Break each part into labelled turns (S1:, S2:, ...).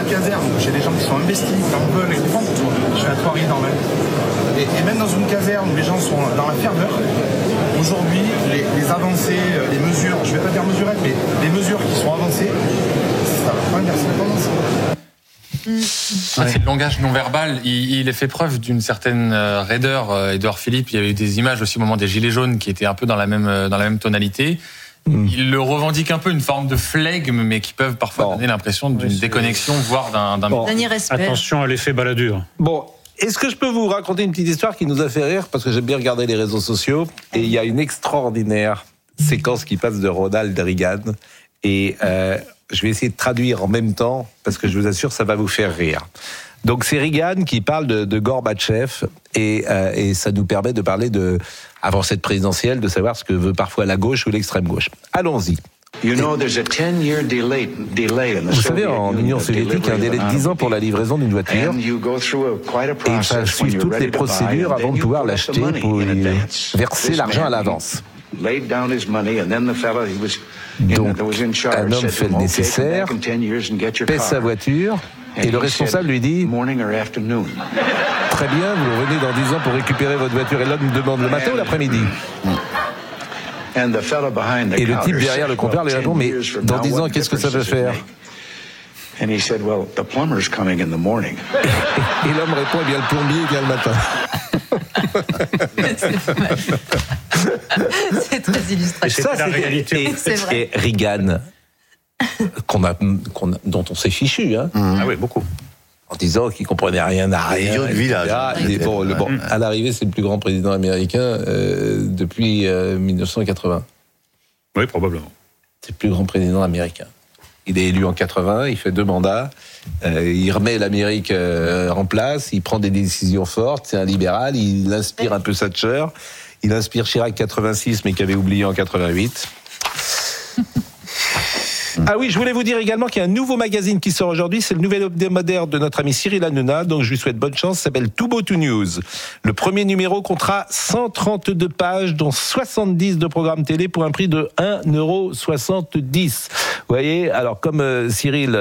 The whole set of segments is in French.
S1: caserne, j'ai des gens qui sont investis, qui en veulent et qui font tout. Je fais la Thoiry normal. Et même dans une caserne où les gens sont dans la ferveur, aujourd'hui, les avancées, les mesures, je ne vais pas dire mesurettes, mais les mesures qui sont avancées, ça va pas inverser la tendance.
S2: C'est le langage non verbal. Il a fait preuve d'une certaine raideur. Édouard Philippe, il y avait eu des images aussi au moment des Gilets jaunes qui étaient un peu dans la même tonalité. Il le revendique un peu une forme de flegme, mais qui peuvent parfois donner l'impression d'une déconnexion, voire d'un
S3: dernier respect.
S4: Attention à l'effet baladure.
S5: Bon, est-ce que je peux vous raconter une petite histoire qui nous a fait rire, parce que j'aime bien regarder les réseaux sociaux, et il y a une extraordinaire séquence qui passe de Ronald Reagan, et je vais essayer de traduire en même temps, parce que je vous assure, ça va vous faire rire. Donc c'est Reagan qui parle de Gorbatchev, et ça nous permet de parler avant cette présidentielle, de savoir ce que veut parfois la gauche ou l'extrême gauche. Allons-y. Vous savez, en Union soviétique, il y a un délai de 10 ans pour la livraison d'une voiture. Et il faut suivre toutes les procédures avant de pouvoir l'acheter pour verser l'argent à l'avance. Donc, un homme fait le nécessaire, paie sa voiture, et le responsable lui dit « Très bien, vous revenez dans 10 ans pour récupérer votre voiture. » Et l'homme demande le matin ou l'après-midi ? Et le type derrière le comptoir lui répond « Mais dans 10 ans, qu'est-ce que ça veut faire ?» Et l'homme répond « Eh bien, le plombier vient le matin. »
S3: C'est très illustratif.
S4: C'est la réalité.
S3: C'est vrai.
S5: Et Reagan, dont on s'est fichu, hein.
S4: Ah oui, beaucoup.
S5: En disant qu'il comprenait rien à rien.
S6: Idiot de village.
S5: À l'arrivée, c'est le plus grand président américain depuis 1980.
S4: Oui, probablement.
S5: C'est le plus grand président américain. Il est élu en 80, il fait 2 mandats, il remet l'Amérique en place, il prend des décisions fortes, c'est un libéral, il inspire un peu Thatcher, il inspire Chirac 86, mais qui avait oublié en 88. Ah oui, je voulais vous dire également qu'il y a un nouveau magazine qui sort aujourd'hui, c'est le nouvel hebdomadaire de notre ami Cyril Hanouna, donc je lui souhaite bonne chance, ça s'appelle Too Beau to News. Le premier numéro comptera 132 pages, dont 70 de programmes télé pour un prix de 1,70 €. Vous voyez, alors comme Cyril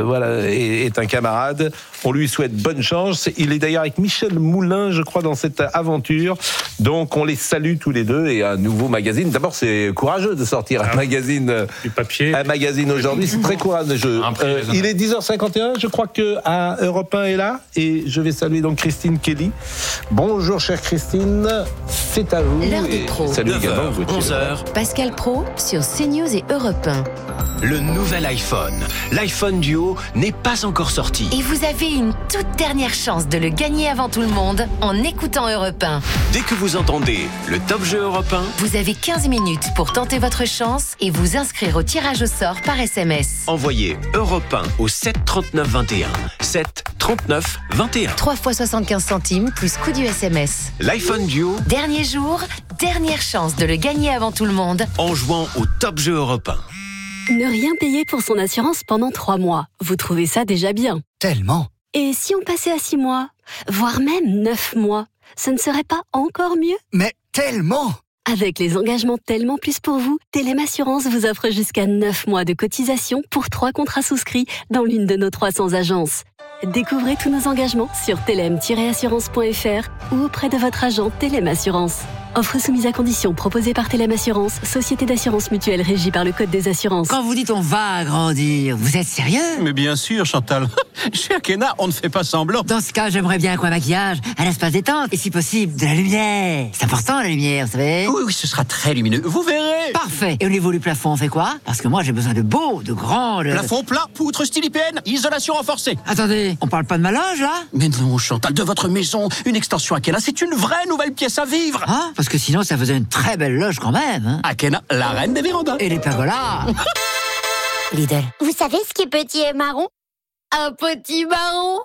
S5: est un camarade, on lui souhaite bonne chance. Il est d'ailleurs avec Michel Moulin, je crois, dans cette aventure. Donc on les salue tous les deux, et un nouveau magazine. D'abord, c'est courageux de sortir un magazine,
S4: du papier.
S5: Un magazine aujourd'hui, c'est très courageux. Il est 10h51, je crois que Europe 1 est là, et je vais saluer donc Christine Kelly. Bonjour chère Christine, c'est à vous.
S7: L'heure des pros.
S5: Salut
S8: 9h,
S5: également.
S8: 11h.
S7: Pascal Pro sur CNews et Europe 1.
S8: Le nouvel iPhone. L'iPhone Duo n'est pas encore sorti.
S7: Et vous avez une toute dernière chance de le gagner avant tout le monde en écoutant Europe 1.
S8: Dès que vous entendez le Top Jeu Europe 1,
S7: Vous avez 15 minutes pour tenter votre chance et vous inscrire au tirage au sort par SMS.
S8: envoyez Europe 1 au 7 39 21. 7 39 21.
S7: 3 fois 75 centimes plus coût du SMS.
S8: L'iPhone Duo
S7: Dernier jour, dernière chance de le gagner avant tout le monde.
S8: en jouant au Top Jeu Europe 1.
S9: Ne rien payer pour son assurance pendant 3 mois. Vous trouvez ça déjà bien?
S6: Tellement.
S9: Et si on passait à 6 mois, voire même 9 mois, ce ne serait pas encore mieux?
S6: Mais tellement.
S9: Avec les engagements Tellement Plus pour vous, Telem Assurance vous offre jusqu'à 9 mois de cotisation pour 3 contrats souscrits dans l'une de nos 300 agences. Découvrez tous nos engagements sur telem-assurance.fr ou auprès de votre agent Telem Assurance. Offre soumise à condition proposée par Telem Assurance, société d'assurance mutuelle régie par le Code des assurances.
S10: Quand vous dites on va agrandir, vous êtes sérieux?
S11: Mais bien sûr, Chantal. Chez Akena, on ne fait pas semblant.
S10: Dans ce cas, j'aimerais bien qu'un maquillage, un espace détente et si possible, de la lumière. C'est important la lumière, vous savez?
S11: Oui, ce sera très lumineux. Vous verrez.
S10: Parfait. Et au niveau du plafond, on fait quoi? Parce que moi, j'ai besoin de beau, de grand...
S11: Plafond plat, poutre style IPN, isolation renforcée.
S10: Attendez, on parle pas de ma loge, là?
S11: Mais non, Chantal, de votre maison, une extension Akena, c'est une vraie nouvelle pièce à vivre.
S10: Ah, parce que sinon, ça faisait une très belle loge quand même. Hein.
S11: Akena, la reine des vérandas.
S10: Et les pergolas.
S7: Lidl.
S12: Vous savez ce qui est petit et marron? Un petit marron.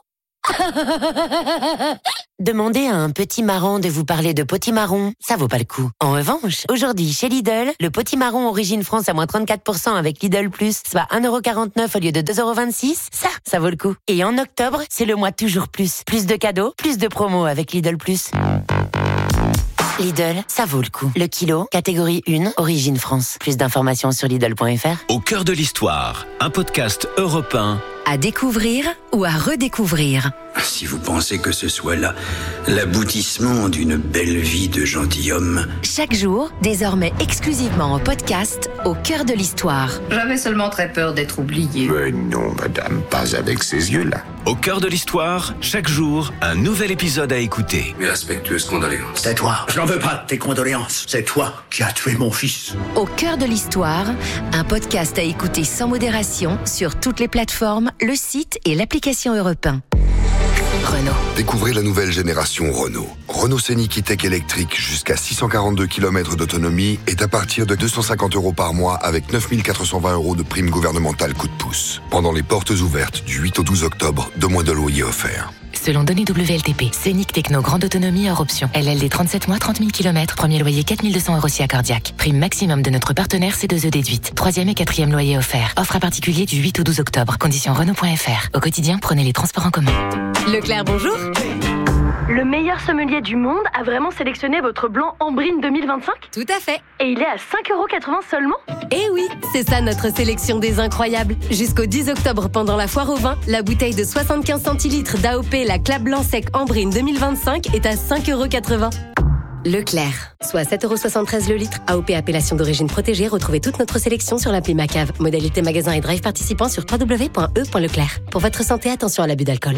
S7: Demandez à un petit marron de vous parler de potimarron, ça vaut pas le coup. En revanche, aujourd'hui chez Lidl, le potimarron Origine France à moins 34% avec Lidl Plus, soit 1,49€ au lieu de 2,26€, ça vaut le coup. Et en octobre, c'est le mois toujours plus. Plus de cadeaux, plus de promos avec Lidl Plus. Lidl, ça vaut le coup. Le kilo, catégorie 1, Origine France. Plus d'informations sur Lidl.fr.
S8: Au cœur de l'histoire, un podcast Europe 1
S3: À découvrir ou à redécouvrir.
S6: Si vous pensez que ce soit là l'aboutissement d'une belle vie de gentilhomme.
S3: Chaque jour, désormais exclusivement en podcast, au cœur de l'histoire.
S13: J'avais seulement très peur d'être oublié.
S14: Mais non, madame, pas avec ces yeux-là.
S8: Au cœur de l'histoire, chaque jour, un nouvel épisode à écouter.
S6: Mes respectueuses condoléances.
S11: C'est toi. Je n'en veux pas de tes condoléances. C'est toi qui as tué mon fils.
S3: Au cœur de l'histoire, un podcast à écouter sans modération sur toutes les plateformes, le site et l'application Europe 1. Renault.
S15: Découvrez la nouvelle génération Renault. Renault Scénic E-Tech électrique jusqu'à 642 km d'autonomie est à partir de 250 € par mois avec 9 420 € de prime gouvernementale coup de pouce. Pendant les portes ouvertes du 8 au 12 octobre, 2 mois de loyer offerts.
S16: Selon données WLTP, Scénic Techno grande autonomie hors option. LLD 37 mois, 30 000 km, premier loyer 4 200 € si accordiaque. Prime maximum de notre partenaire C2E déduite. 3e et 4e loyer offert. Offre à particulier du 8 au 12 octobre. Conditions Renault.fr. Au quotidien, prenez les transports en commun.
S3: Leclerc, bonjour.
S17: Le meilleur sommelier du monde a vraiment sélectionné votre blanc Ambrine 2025 ?
S3: Tout à fait.
S17: Et il est à 5,80 € seulement ?
S18: Eh oui, c'est ça notre sélection des incroyables. Jusqu'au 10 octobre, pendant la foire au vin, la bouteille de 75 centilitres d'AOP La Clap Blanc Sec Ambrine 2025 est à 5,80 €.
S3: Leclerc.
S18: Soit 7,73 € le litre. AOP appellation d'origine protégée. Retrouvez toute notre sélection sur l'appli Macave. Modalité magasin et drive participants sur www.e.leclerc. Pour votre santé, attention à l'abus d'alcool.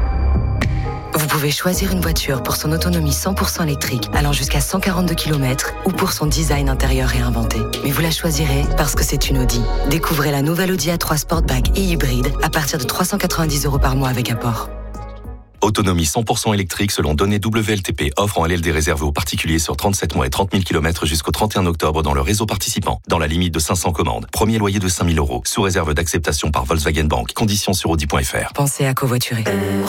S16: Vous pouvez choisir une voiture pour son autonomie 100% électrique, allant jusqu'à 142 km, ou pour son design intérieur réinventé. Mais vous la choisirez parce que c'est une Audi. Découvrez la nouvelle Audi A3 Sportback et hybride à partir de 390 € par mois avec apport.
S19: Autonomie 100% électrique selon données WLTP. Offre en LLD réservé aux particuliers sur 37 mois et 30 000 km jusqu'au 31 octobre dans le réseau participant. Dans la limite de 500 commandes. Premier loyer de 5 000 €. Sous réserve d'acceptation par Volkswagen Bank. Conditions sur Audi.fr.
S16: Pensez à covoiturer.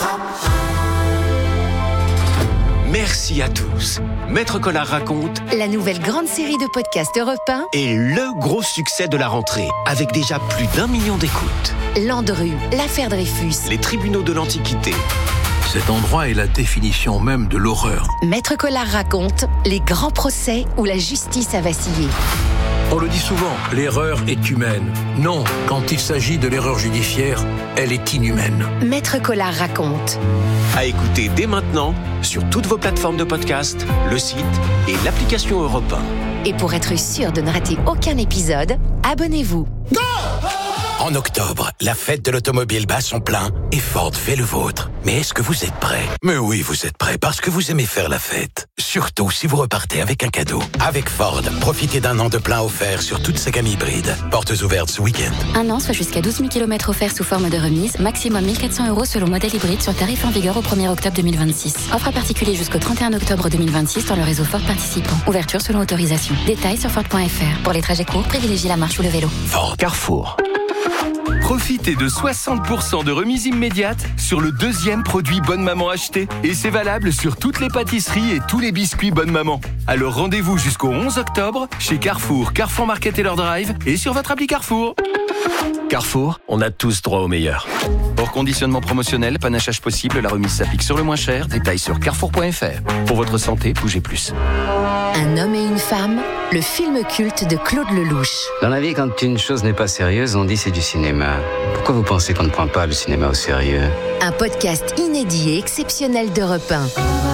S8: Merci à tous. Maître Collard raconte
S3: La nouvelle grande série de podcasts Europe 1
S8: est le gros succès de la rentrée, avec déjà plus d'1 million d'écoutes.
S3: Landru, l'affaire Dreyfus,
S8: Les tribunaux de l'Antiquité.
S11: Cet endroit est la définition même de l'horreur.
S3: Maître Collard raconte les grands procès où la justice a vacillé.
S11: On le dit souvent, l'erreur est humaine. Non, quand il s'agit de l'erreur judiciaire, elle est inhumaine.
S3: Maître Collard raconte.
S8: À écouter dès maintenant sur toutes vos plateformes de podcast, le site et l'application Europe 1.
S3: Et pour être sûr de ne rater aucun épisode, abonnez-vous.
S11: Go! En octobre, la fête de l'automobile bat son plein et Ford fait le vôtre. Mais est-ce que vous êtes prêts ? Mais oui, vous êtes prêts parce que vous aimez faire la fête. Surtout si vous repartez avec un cadeau. Avec Ford, profitez d'un an de plein offert sur toute sa gamme hybride. Portes ouvertes ce week-end.
S20: Un an, soit jusqu'à 12 000 km offerts sous forme de remise. Maximum 1 400 € selon modèle hybride sur tarif en vigueur au 1er octobre 2026. Offre à particulier jusqu'au 31 octobre 2026 dans le réseau Ford participant. Ouverture selon autorisation. Détails sur Ford.fr. Pour les trajets courts, privilégiez la marche ou le vélo.
S11: Ford. Carrefour.
S21: Profitez de 60% de remise immédiate sur le deuxième produit Bonne Maman acheté. Et c'est valable sur toutes les pâtisseries et tous les biscuits Bonne Maman. Alors rendez-vous jusqu'au 11 octobre chez Carrefour, Carrefour Market et leur drive et sur votre appli Carrefour.
S22: Carrefour, on a tous droit au meilleur. Hors conditionnement promotionnel, panachage possible, la remise s'applique sur le moins cher. Détails sur carrefour.fr. Pour votre santé, bougez plus.
S3: Un homme et une femme, le film culte de Claude Lelouch.
S23: Dans la vie, quand une chose n'est pas sérieuse, on dit c'est du cinéma. Pourquoi vous pensez qu'on ne prend pas le cinéma au sérieux ?
S3: Un podcast inédit et exceptionnel d'Europe 1.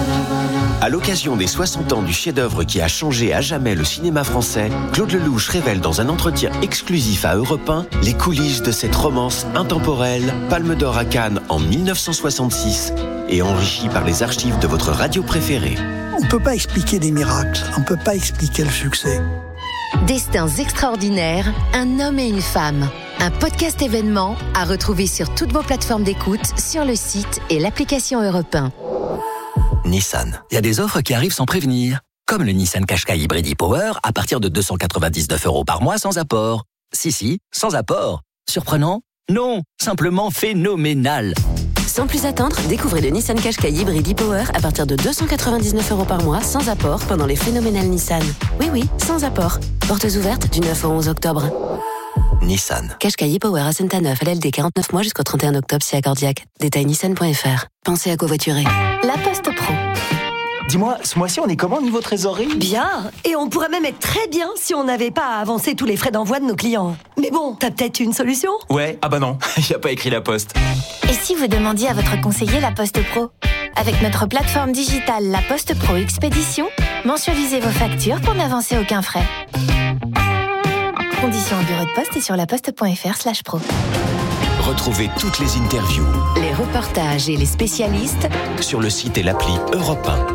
S8: À l'occasion des 60 ans du chef-d'œuvre qui a changé à jamais le cinéma français, Claude Lelouch révèle dans un entretien exclusif à Europe 1 les coulisses de cette romance intemporelle, Palme d'Or à Cannes en 1966 et enrichie par les archives de votre radio préférée.
S24: On ne peut pas expliquer des miracles, on ne peut pas expliquer le succès.
S3: Destins extraordinaires, un homme et une femme. Un podcast événement à retrouver sur toutes vos plateformes d'écoute, sur le site et l'application Europe 1.
S25: Nissan. Il y a des offres qui arrivent sans prévenir. Comme le Nissan Qashqai Hybrid e-Power à partir de 299 € par mois sans apport. Si, sans apport. Surprenant ? Non, simplement phénoménal.
S18: Sans plus attendre, découvrez le Nissan Qashqai Hybrid e-Power à partir de 299 € par mois sans apport pendant les phénoménales Nissan. Oui, sans apport. Portes ouvertes du 9 au 11 octobre.
S25: Nissan.
S18: Qashqai e-Power à Saint-Aneuf, LLD 49 mois jusqu'au 31 octobre si accordiaque. Détail nissan.fr. Pensez à covoiturer.
S3: La Poste Pro.
S1: Dis-moi, ce mois-ci, on est comment niveau trésorerie ?
S2: Bien. Et on pourrait même être très bien si on n'avait pas à avancer tous les frais d'envoi de nos clients. Mais bon, t'as peut-être une solution ?
S1: Ouais, ah bah non, il n'y a pas écrit La Poste.
S4: Et si vous demandiez à votre conseiller La Poste Pro ? Avec notre plateforme digitale La Poste Pro Expédition, mensualisez vos factures pour n'avancer aucun frais. Conditions au bureau de poste et sur laposte.fr/pro.
S8: Retrouvez toutes les interviews,
S3: les reportages et les spécialistes
S8: sur le site et l'appli Europe 1.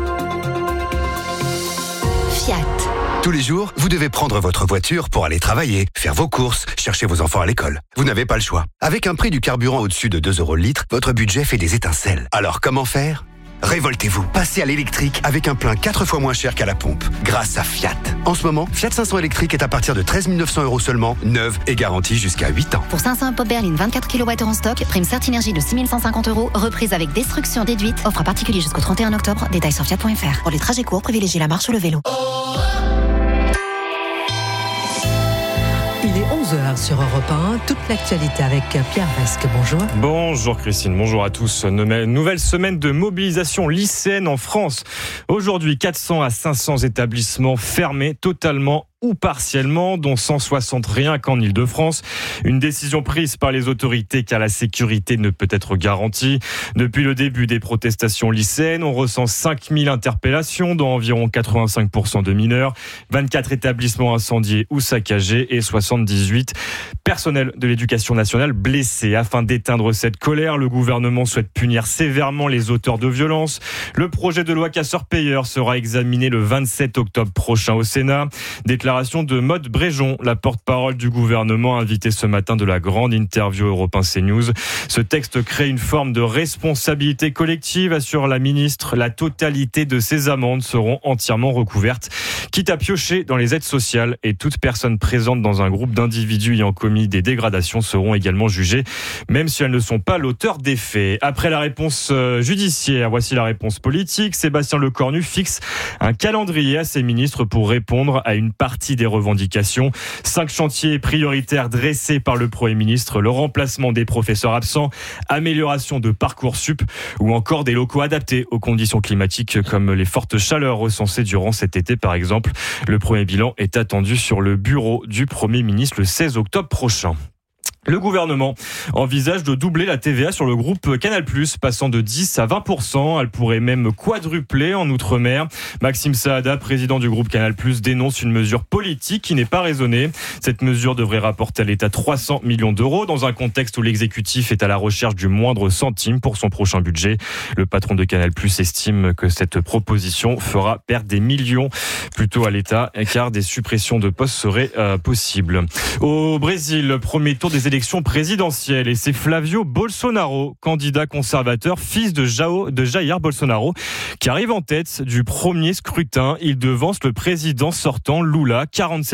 S3: Fiat.
S5: Tous les jours, vous devez prendre votre voiture pour aller travailler, faire vos courses, chercher vos enfants à l'école. Vous n'avez pas le choix. Avec un prix du carburant au-dessus de 2 € le litre, votre budget fait des étincelles. Alors comment faire ? Révoltez-vous, passez à l'électrique avec un plein 4 fois moins cher qu'à la pompe, grâce à Fiat. En ce moment, Fiat 500 électrique est à partir de 13 900 € seulement, neuve et garantie jusqu'à 8 ans.
S20: Pour 500 pop berline 24 kWh en stock, prime Certinergie de 6 150 €, reprise avec destruction déduite, offre à particulier jusqu'au 31 octobre, détails sur fiat.fr. Pour les trajets courts, privilégiez la marche ou le vélo.
S9: Il est 11h sur Europe 1, toute l'actualité avec Pierre Vesque. Bonjour.
S26: Bonjour Christine, bonjour à tous. Nouvelle semaine de mobilisation lycéenne en France. Aujourd'hui, 400 à 500 établissements fermés totalement ou partiellement, dont 160 rien qu'en Ile-de-France. Une décision prise par les autorités car la sécurité ne peut être garantie. Depuis le début des protestations lycéennes, on ressent 5000 interpellations, dont environ 85% de mineurs, 24 établissements incendiés ou saccagés et 78 personnels de l'éducation nationale blessés. Afin d'éteindre cette colère, le gouvernement souhaite punir sévèrement les auteurs de violences. Le projet de loi casseurs-payeurs sera examiné le 27 octobre prochain au Sénat. Déclaration de Maude Bréjon, la porte-parole du gouvernement, invitée ce matin de la grande interview Europe 1 CNews. Ce texte crée une forme de responsabilité collective, assure la ministre. La totalité de ces amendes seront entièrement recouvertes, quitte à piocher dans les aides sociales, et toute personne présente dans un groupe d'individus ayant commis des dégradations seront également jugées, même si elles ne sont pas l'auteur des faits. Après la réponse judiciaire, voici la réponse politique. Sébastien Lecornu fixe un calendrier à ses ministres pour répondre à une partie des revendications. 5 chantiers prioritaires dressés par le Premier ministre: le remplacement des professeurs absents, amélioration de Parcoursup ou encore des locaux adaptés aux conditions climatiques comme les fortes chaleurs recensées durant cet été par exemple. Le premier bilan est attendu sur le bureau du Premier ministre le 16 octobre prochain. Le gouvernement envisage de doubler la TVA sur le groupe Canal+, passant de 10 à 20%. Elle pourrait même quadrupler en Outre-mer. Maxime Saada, président du groupe Canal+, dénonce une mesure politique qui n'est pas raisonnée. Cette mesure devrait rapporter à l'État 300 millions d'euros dans un contexte où l'exécutif est à la recherche du moindre centime pour son prochain budget. Le patron de Canal+ estime que cette proposition fera perdre des millions plutôt à l'État, car des suppressions de postes seraient possibles. Au Brésil, premier tour des élections présidentielles, et c'est Flavio Bolsonaro, candidat conservateur, fils de Jair Bolsonaro, qui arrive en tête du premier scrutin. Il devance le président sortant Lula,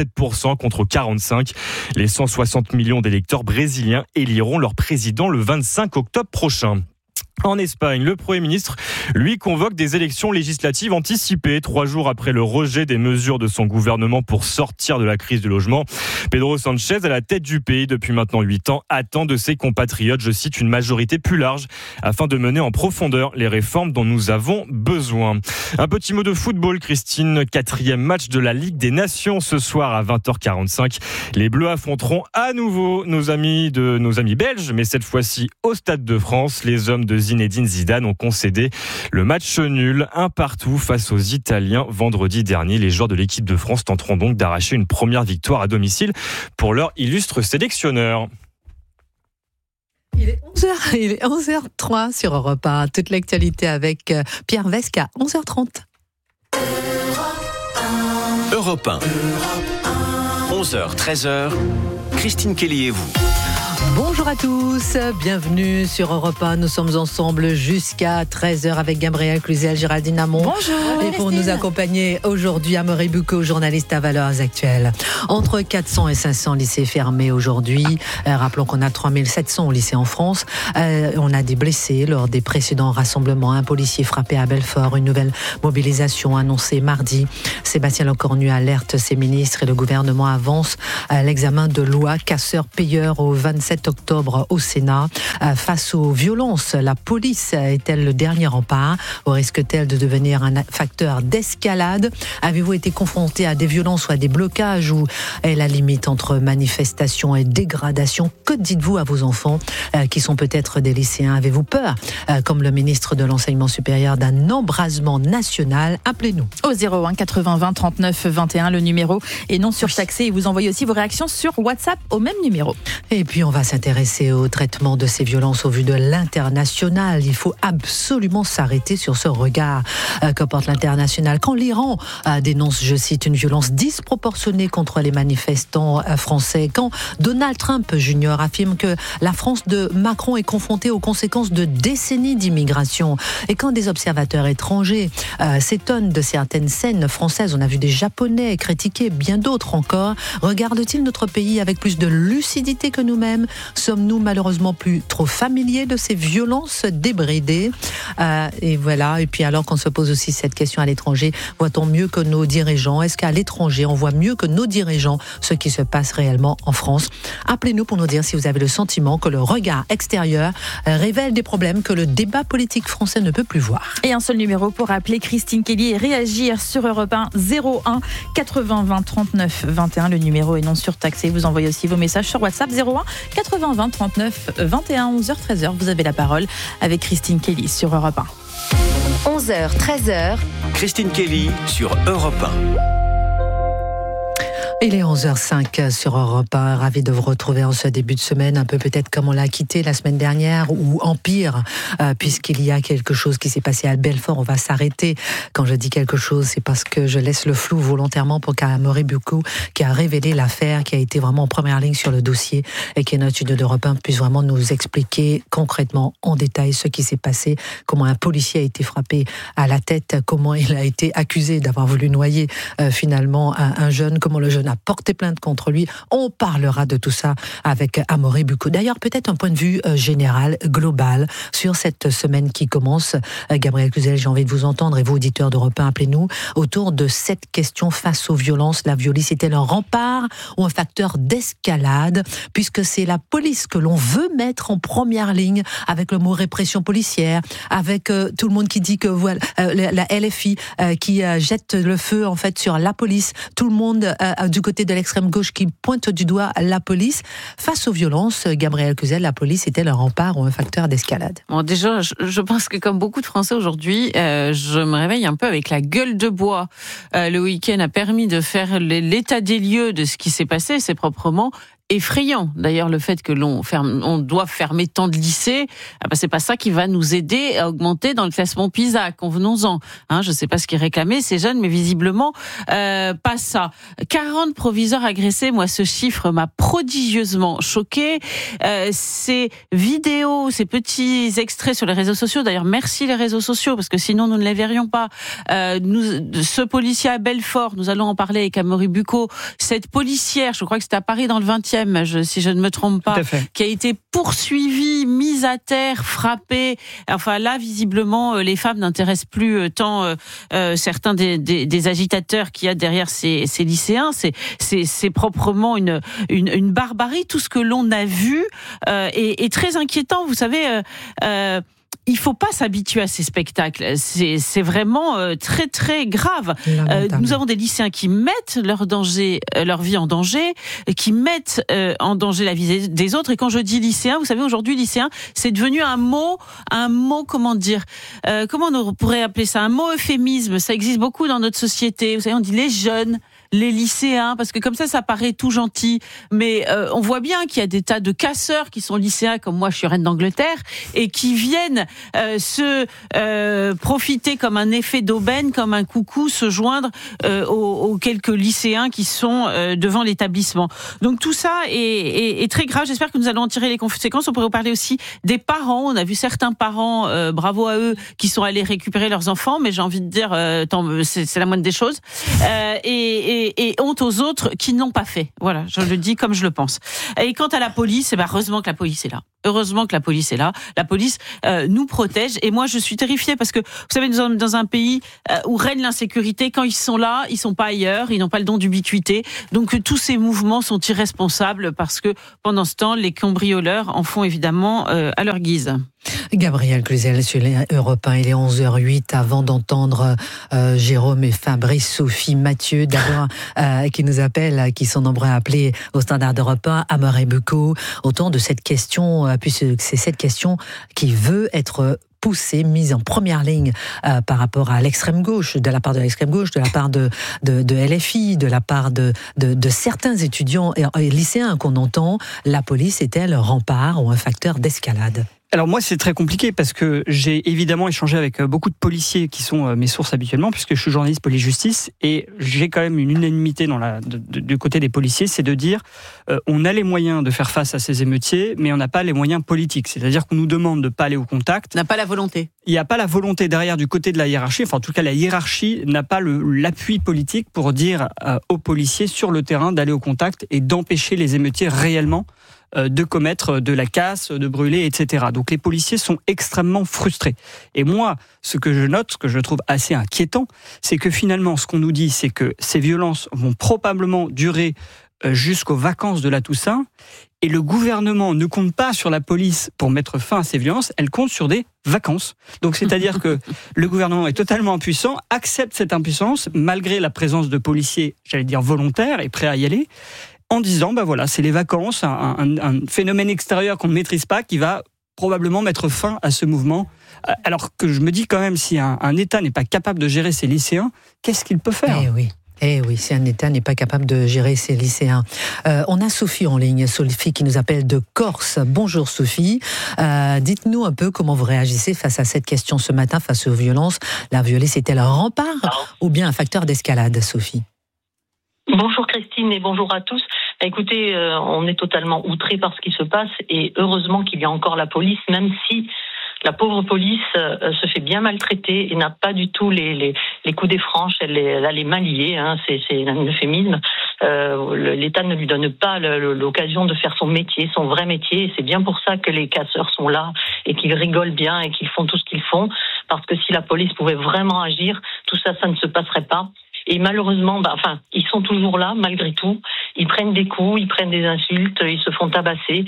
S26: 47% contre 45%. Les 160 millions d'électeurs brésiliens éliront leur président le 25 octobre prochain. En Espagne, le Premier ministre, lui, convoque des élections législatives anticipées 3 jours après le rejet des mesures de son gouvernement pour sortir de la crise du logement. Pedro Sánchez, à la tête du pays depuis maintenant 8 ans, attend de ses compatriotes, je cite, une majorité plus large afin de mener en profondeur les réformes dont nous avons besoin. Un petit mot de football, Christine. 4e match de la Ligue des Nations ce soir à 20h45. Les Bleus affronteront à nouveau nos amis belges, mais cette fois-ci au Stade de France. Les hommes de Zinedine Zidane ont concédé le match nul 1-1 face aux Italiens vendredi dernier. Les joueurs de l'équipe de France tenteront donc d'arracher une première victoire à domicile pour leur illustre sélectionneur.
S9: Il est 11h03 sur Europe 1. Toute l'actualité avec Pierre Vesque à 11h30.
S8: Europe 1. 11h, 13h. Christine Kelly et vous.
S9: Bonjour à tous, bienvenue sur Europe 1. Nous sommes ensemble jusqu'à 13h avec Gabriel Cluzel, Géraldine Amont.
S27: Bonjour.
S9: Et pour nous accompagner aujourd'hui, Amaury Bucco, journaliste à Valeurs Actuelles. Entre 400 et 500 lycées fermés aujourd'hui. Rappelons qu'on a 3700 lycées en France. On a des blessés lors des précédents rassemblements. Un policier frappé à Belfort. Une nouvelle mobilisation annoncée mardi. Sébastien Lecornu alerte ses ministres et le gouvernement avance l'examen de loi casseurs-payeurs au 27 7 octobre au Sénat. Face aux violences, la police est-elle le dernier rempart ou risque-t-elle de devenir un facteur d'escalade? Avez-vous été confronté à des violences ou à des blocages où est la limite entre manifestation et dégradation? Que dites-vous à vos enfants qui sont peut-être des lycéens? Avez-vous peur, comme le ministre de l'Enseignement supérieur, d'un embrasement national? Appelez-nous.
S6: Au 01 80 20 39 21, le numéro est non surtaxé. Et vous envoyez aussi vos réactions sur WhatsApp au même numéro.
S9: Et puis on va s'intéresser au traitement de ces violences au vu de l'international. Il faut absolument s'arrêter sur ce regard que porte l'international. Quand l'Iran dénonce, je cite, une violence disproportionnée contre les manifestants français, quand Donald Trump Jr. affirme que la France de Macron est confrontée aux conséquences de décennies d'immigration, et quand des observateurs étrangers s'étonnent de certaines scènes françaises, on a vu des Japonais critiquer, bien d'autres encore, regarde-t-il notre pays avec plus de lucidité que nous-mêmes? Sommes-nous malheureusement plus trop familiers de ces violences débridées? Et voilà. Et puis alors qu'on se pose aussi cette question à l'étranger, voit-on mieux que nos dirigeants? Est-ce qu'à l'étranger, on voit mieux que nos dirigeants ce qui se passe réellement en France? Appelez-nous pour nous dire si vous avez le sentiment que le regard extérieur révèle des problèmes que le débat politique français ne peut plus voir.
S6: Et un seul numéro pour appeler Christine Kelly et réagir sur Europe 1, 01 80 20 39 21. Le numéro est non surtaxé. Vous envoyez aussi vos messages sur WhatsApp 01 80 20 39 21. 11h 13h, vous avez la parole avec Christine Kelly sur Europe
S3: 1. 11h 13h.
S8: Christine Kelly sur Europe 1.
S9: Il est 11h05 sur Europe 1. Ravi de vous retrouver en ce début de semaine, un peu peut-être comme on l'a quitté la semaine dernière, ou en pire, puisqu'il y a quelque chose qui s'est passé à Belfort. On va s'arrêter. Quand je dis quelque chose, c'est parce que je laisse le flou volontairement pour qu'Amaury Bucco, qui a révélé l'affaire, qui a été vraiment en première ligne sur le dossier, et qui est notre studio d'Europe 1, puisse vraiment nous expliquer concrètement, en détail, ce qui s'est passé, comment un policier a été frappé à la tête, comment il a été accusé d'avoir voulu noyer finalement un jeune, comment le jeune a porté plainte contre lui. On parlera de tout ça avec Amaury Bucco. D'ailleurs, peut-être un point de vue général, global, sur cette semaine qui commence. Gabriel Cluzel, j'ai envie de vous entendre, et vous, auditeurs d'Europe 1, appelez-nous autour de cette question face aux violences. La violence est-elle un rempart ou un facteur d'escalade, puisque c'est la police que l'on veut mettre en première ligne avec le mot répression policière, avec tout le monde qui dit que voilà, la LFI qui jette le feu en fait sur la police, tout le monde du côté de l'extrême gauche qui pointe du doigt la police. Face aux violences, Gabriel Cluzel, la police est-elle un rempart ou un facteur d'escalade?
S7: Bon, déjà, je pense que comme beaucoup de Français aujourd'hui, je me réveille un peu avec la gueule de bois. Le week-end a permis de faire l'état des lieux de ce qui s'est passé, c'est proprement effrayant. D'ailleurs, le fait que on doit fermer tant de lycées, c'est pas ça qui va nous aider à augmenter dans le classement PISA, convenons-en. Je sais pas ce qu'ils réclamaient, ces jeunes, mais visiblement, pas ça. 40 proviseurs agressés, moi, ce chiffre m'a prodigieusement choqué. Ces vidéos, ces petits extraits sur les réseaux sociaux, d'ailleurs, merci les réseaux sociaux, parce que sinon, nous ne les verrions pas. Ce policier à Belfort, nous allons en parler avec Amaury Bucco, cette policière, je crois que c'était à Paris dans le 20e, si je ne me trompe pas, qui a été poursuivie, mise à terre, frappée. Enfin là, visiblement, les femmes n'intéressent plus tant certains des agitateurs qu'il y a derrière ces lycéens. C'est proprement une barbarie. Tout ce que l'on a vu est très inquiétant. Vous savez. Il faut pas s'habituer à ces spectacles. C'est vraiment très très grave. Nous avons des lycéens qui mettent leur vie en danger, qui mettent en danger la vie des autres. Et quand je dis lycéen, vous savez, aujourd'hui lycéen, c'est devenu un mot, comment dire, comment on pourrait appeler ça, un mot euphémisme. Ça existe beaucoup dans notre société. Vous savez, on dit les jeunes, les lycéens, parce que comme ça paraît tout gentil. Mais on voit bien qu'il y a des tas de casseurs qui sont lycéens, comme moi, je suis reine d'Angleterre, et qui viennent profiter comme un effet d'aubaine, comme un coucou, se joindre aux quelques lycéens qui sont devant l'établissement. Donc tout ça est très grave. J'espère que nous allons en tirer les conséquences. On pourrait parler aussi des parents. On a vu certains parents, bravo à eux, qui sont allés récupérer leurs enfants, mais j'ai envie de dire, c'est la moindre des choses. Et et honte aux autres qui n'ont pas fait. Voilà, je le dis comme je le pense. Et quant à la police, heureusement que la police est là. Heureusement que la police est là. La police nous protège. Et moi, je suis terrifiée parce que, vous savez, nous sommes dans un pays où règne l'insécurité. Quand ils sont là, ils sont pas ailleurs. Ils n'ont pas le don d'ubiquité. Donc, tous ces mouvements sont irresponsables parce que, pendant ce temps, les cambrioleurs en font évidemment à leur guise.
S9: Gabriel Cluzel sur Europe 1, il est 11h08 avant d'entendre Jérôme et Fabrice, Sophie, Mathieu d'abord qui nous appellent, qui sont nombreux à appeler au standard d'Europe 1, Amaury Bucco, autour de cette question, puisque c'est cette question qui veut être poussée, mise en première ligne par rapport à l'extrême gauche, de la part de l'extrême gauche, de la part de LFI, de la part de certains étudiants et lycéens qu'on entend. La police est-elle un rempart ou un facteur d'escalade ?
S10: Alors moi c'est très compliqué parce que j'ai évidemment échangé avec beaucoup de policiers qui sont mes sources habituellement puisque je suis journaliste police-justice et j'ai quand même une unanimité du côté des policiers, c'est de dire on a les moyens de faire face à ces émeutiers mais on n'a pas les moyens politiques, c'est-à-dire qu'on nous demande de ne pas aller au contact.
S7: On n'a pas la volonté.
S10: Il n'y a pas la volonté derrière du côté de la hiérarchie, enfin en tout cas la hiérarchie n'a pas l'appui politique pour dire aux policiers sur le terrain d'aller au contact et d'empêcher les émeutiers réellement de commettre de la casse, de brûler, etc. Donc les policiers sont extrêmement frustrés. Et moi, ce que je note, ce que je trouve assez inquiétant, c'est que finalement, ce qu'on nous dit, c'est que ces violences vont probablement durer jusqu'aux vacances de la Toussaint, et le gouvernement ne compte pas sur la police pour mettre fin à ces violences, elle compte sur des vacances. Donc c'est-à-dire que le gouvernement est totalement impuissant, accepte cette impuissance, malgré la présence de policiers, j'allais dire volontaires, et prêts à y aller, en disant, voilà, c'est les vacances, un phénomène extérieur qu'on ne maîtrise pas, qui va probablement mettre fin à ce mouvement. Alors que je me dis quand même, si un État n'est pas capable de gérer ses lycéens, qu'est-ce qu'il peut faire ?
S9: Eh oui, si un État n'est pas capable de gérer ses lycéens. On a Sophie en ligne, Sophie qui nous appelle de Corse. Bonjour Sophie. Dites-nous un peu comment vous réagissez face à cette question ce matin, face aux violences. La violence est-elle un rempart ou bien un facteur d'escalade, Sophie ?
S12: Bonjour Christine et bonjour à tous. Écoutez, on est totalement outrés par ce qui se passe et heureusement qu'il y a encore la police, même si la pauvre police se fait bien maltraiter et n'a pas du tout les coups des franches, elle a les mains liées, c'est un euphémisme. L'État ne lui donne pas l'occasion de faire son métier, son vrai métier, et c'est bien pour ça que les casseurs sont là et qu'ils rigolent bien et qu'ils font tout ce qu'ils font, parce que si la police pouvait vraiment agir, tout ça ne se passerait pas. Et malheureusement, ils sont toujours là, malgré tout. Ils prennent des coups, ils prennent des insultes, ils se font tabasser.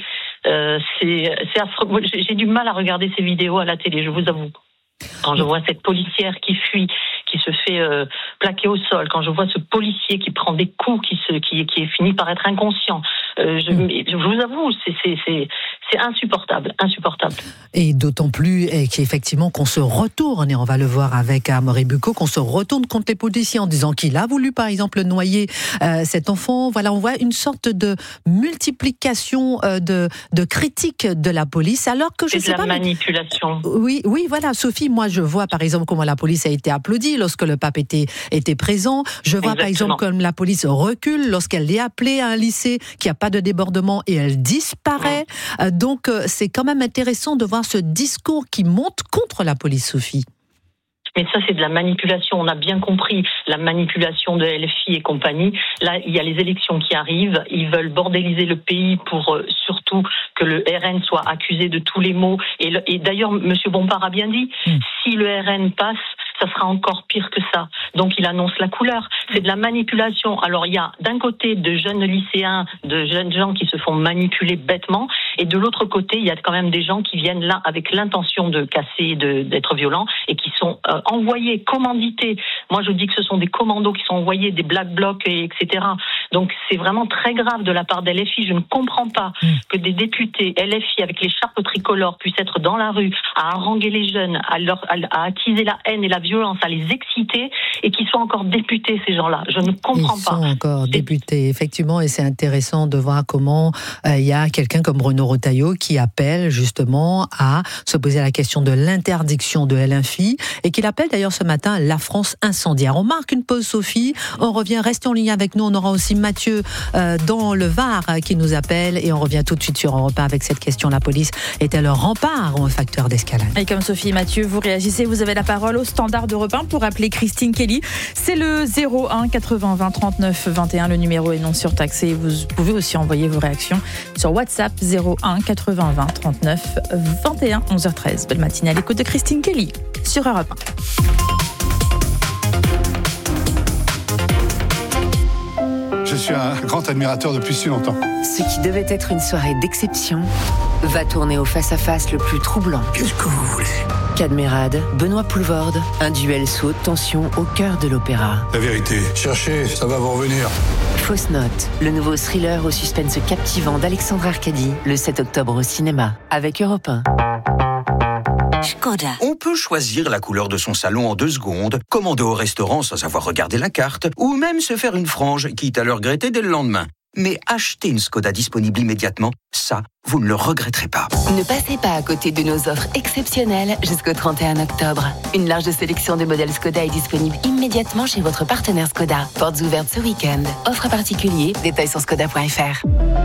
S12: C'est affreux. J'ai du mal à regarder ces vidéos à la télé, je vous avoue. Quand je vois cette policière qui fuit, qui se fait plaquer au sol, quand je vois ce policier qui prend des coups, qui est fini par être inconscient, je vous avoue, c'est insupportable.
S9: Et d'autant plus qu'effectivement qu'on se retourne, et on va le voir avec Amaury Bucco, qu'on se retourne contre les policiers en disant qu'il a voulu par exemple noyer cet enfant. Voilà, on voit une sorte de multiplication de critiques de la police, alors que je sais pas.
S12: C'est de la manipulation.
S9: Oui, voilà, Sophie, moi je vois par exemple comment la police a été applaudie lorsque le pape était présent. Je vois par exemple comme la police recule lorsqu'elle est appelée à un lycée, qu'il n'y a pas de débordement et elle disparaît. Donc c'est quand même intéressant de voir ce discours qui monte contre la police, Sophie.
S12: Mais ça, c'est de la manipulation. On a bien compris la manipulation de LFI et compagnie. Là, il y a les élections qui arrivent. Ils veulent bordéliser le pays pour surtout que le RN soit accusé de tous les maux. Et d'ailleurs, M. Bompard a bien dit, si le RN passe, ça sera encore pire que ça. Donc il annonce la couleur. C'est de la manipulation. Alors il y a d'un côté de jeunes lycéens, de jeunes gens qui se font manipuler bêtement, et de l'autre côté, il y a quand même des gens qui viennent là avec l'intention de casser, d'être violents, et qui sont envoyés, commandités. Moi je dis que ce sont des commandos qui sont envoyés, des black blocs, etc. Donc c'est vraiment très grave de la part des LFI. Je ne comprends pas que des députés LFI avec l'écharpe tricolore puissent être dans la rue à haranguer les jeunes, à attiser la haine et la violence, à les exciter, et qui soient encore députés, ces gens-là. Je ne comprends pas.
S9: Ils sont encore députés, effectivement, et c'est intéressant de voir comment il y a quelqu'un comme Bruno Retailleau qui appelle justement à se poser la question de l'interdiction de LFI, et qu'il appelle d'ailleurs ce matin la France incendiaire. On marque une pause, Sophie, on revient, restez en ligne avec nous, on aura aussi Mathieu dans le Var qui nous appelle et on revient tout de suite sur Europe 1 avec cette question. La police est-elle un rempart ou un facteur d'escalade?
S6: Et comme Sophie et Mathieu, vous réagissez, vous avez la parole au standard d'Europe 1 pour appeler Christine Kelly. C'est le 01 80 20 39 21. Le numéro est non surtaxé. Vous pouvez aussi envoyer vos réactions sur WhatsApp 01 80 20 39 21. 11h13. Belle matinée à l'écoute de Christine Kelly sur Europe
S13: 1. Je suis un grand admirateur depuis si longtemps.
S14: Ce qui devait être une soirée d'exception va tourner au face-à-face le plus troublant.
S24: Qu'est-ce que vous voulez?
S14: Cadmerade, Benoît Poulvorde, un duel sous haute tension au cœur de l'opéra.
S13: La vérité, cherchez, ça va vous revenir.
S14: Fausse note, le nouveau thriller au suspense captivant d'Alexandre Arcadi, le 7 octobre au cinéma, avec Europe 1.
S15: Škoda. On peut choisir la couleur de son salon en 2 secondes, commander au restaurant sans avoir regardé la carte, ou même se faire une frange, quitte à le regretter dès le lendemain. Mais acheter une Škoda disponible immédiatement, ça, vous ne le regretterez pas.
S14: Ne passez pas à côté de nos offres exceptionnelles jusqu'au 31 octobre. Une large sélection de modèles Škoda est disponible immédiatement chez votre partenaire Škoda. Portes ouvertes ce week-end. Offre particulier, détails sur škoda.fr.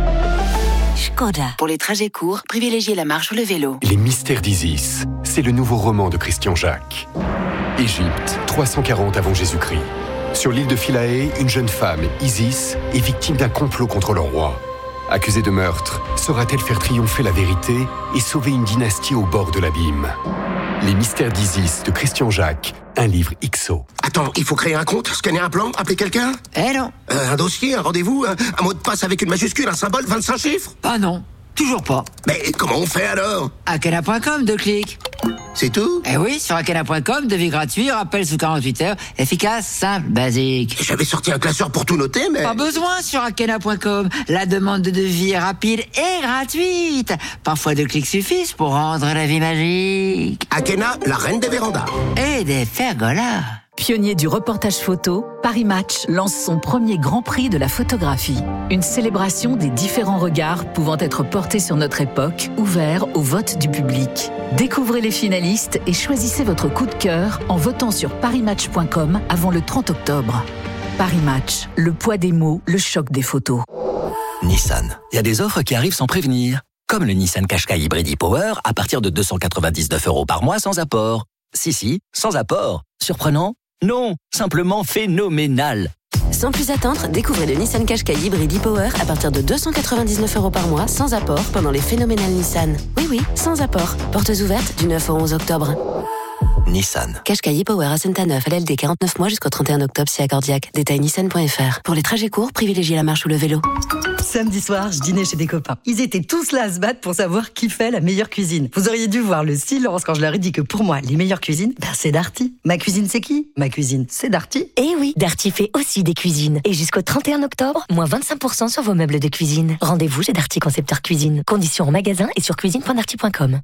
S15: Škoda.
S14: Pour les trajets courts, privilégiez la marche ou le vélo.
S16: Les mystères d'Isis, c'est le nouveau roman de Christian Jacques. Égypte, 340 avant Jésus-Christ. Sur l'île de Philae, une jeune femme, Isis, est victime d'un complot contre le roi. Accusée de meurtre, saura-t-elle faire triompher la vérité et sauver une dynastie au bord de l'abîme? Les mystères d'Isis de Christian Jacques, un livre XO.
S17: Attends, il faut créer un compte, scanner un plan, appeler quelqu'un?
S14: Non.
S17: Un dossier, un rendez-vous, un mot de passe avec une majuscule, un symbole, 25 chiffres?
S14: Ah non, toujours pas.
S17: Mais comment on fait alors?
S14: Akena.com, 2 clics.
S17: C'est tout?
S14: Eh oui, sur akena.com, devis gratuit, rappel sous 48 heures, efficace, simple, basique.
S17: J'avais sorti un classeur pour tout noter, mais...
S14: Pas besoin sur akena.com. La demande de devis est rapide et gratuite. Parfois 2 clics suffisent pour rendre la vie magique.
S17: Akena, la reine des vérandas.
S14: Et des pergolas.
S19: Pionnier du reportage photo, Paris Match lance son premier Grand Prix de la photographie. Une célébration des différents regards pouvant être portés sur notre époque, ouvert au vote du public. Découvrez les finalistes et choisissez votre coup de cœur en votant sur parismatch.com avant le 30 octobre. Paris Match, le poids des mots, le choc des photos.
S25: Nissan, il y a des offres qui arrivent sans prévenir. Comme le Nissan Qashqai Hybrid e-Power à partir de 299 € par mois sans apport. Si, sans apport. Surprenant? Non, simplement phénoménal.
S18: Sans plus attendre, découvrez le Nissan Qashqai Hybrid e-Power à partir de 299 € par mois, sans apport, pendant les phénoménales Nissan. Oui, sans apport. Portes ouvertes du 9 au 11 octobre.
S25: Nissan.
S18: Qashqai e-Power à Saint-Neuf, LLD 49 mois jusqu'au 31 octobre, si accordiaque. Détail nissan.fr. Pour les trajets courts, privilégiez la marche ou le vélo.
S2: Samedi soir, je dînais chez des copains. Ils étaient tous là à se battre pour savoir qui fait la meilleure cuisine. Vous auriez dû voir le silence quand je leur ai dit que pour moi, les meilleures cuisines, c'est Darty. Ma cuisine, c'est qui? Ma cuisine, c'est Darty.
S27: Eh oui, Darty fait aussi des cuisines. Et jusqu'au 31 octobre, moins 25% sur vos meubles de cuisine. Rendez-vous chez Darty Concepteur Cuisine. Conditions en magasin et sur cuisine.darty.com.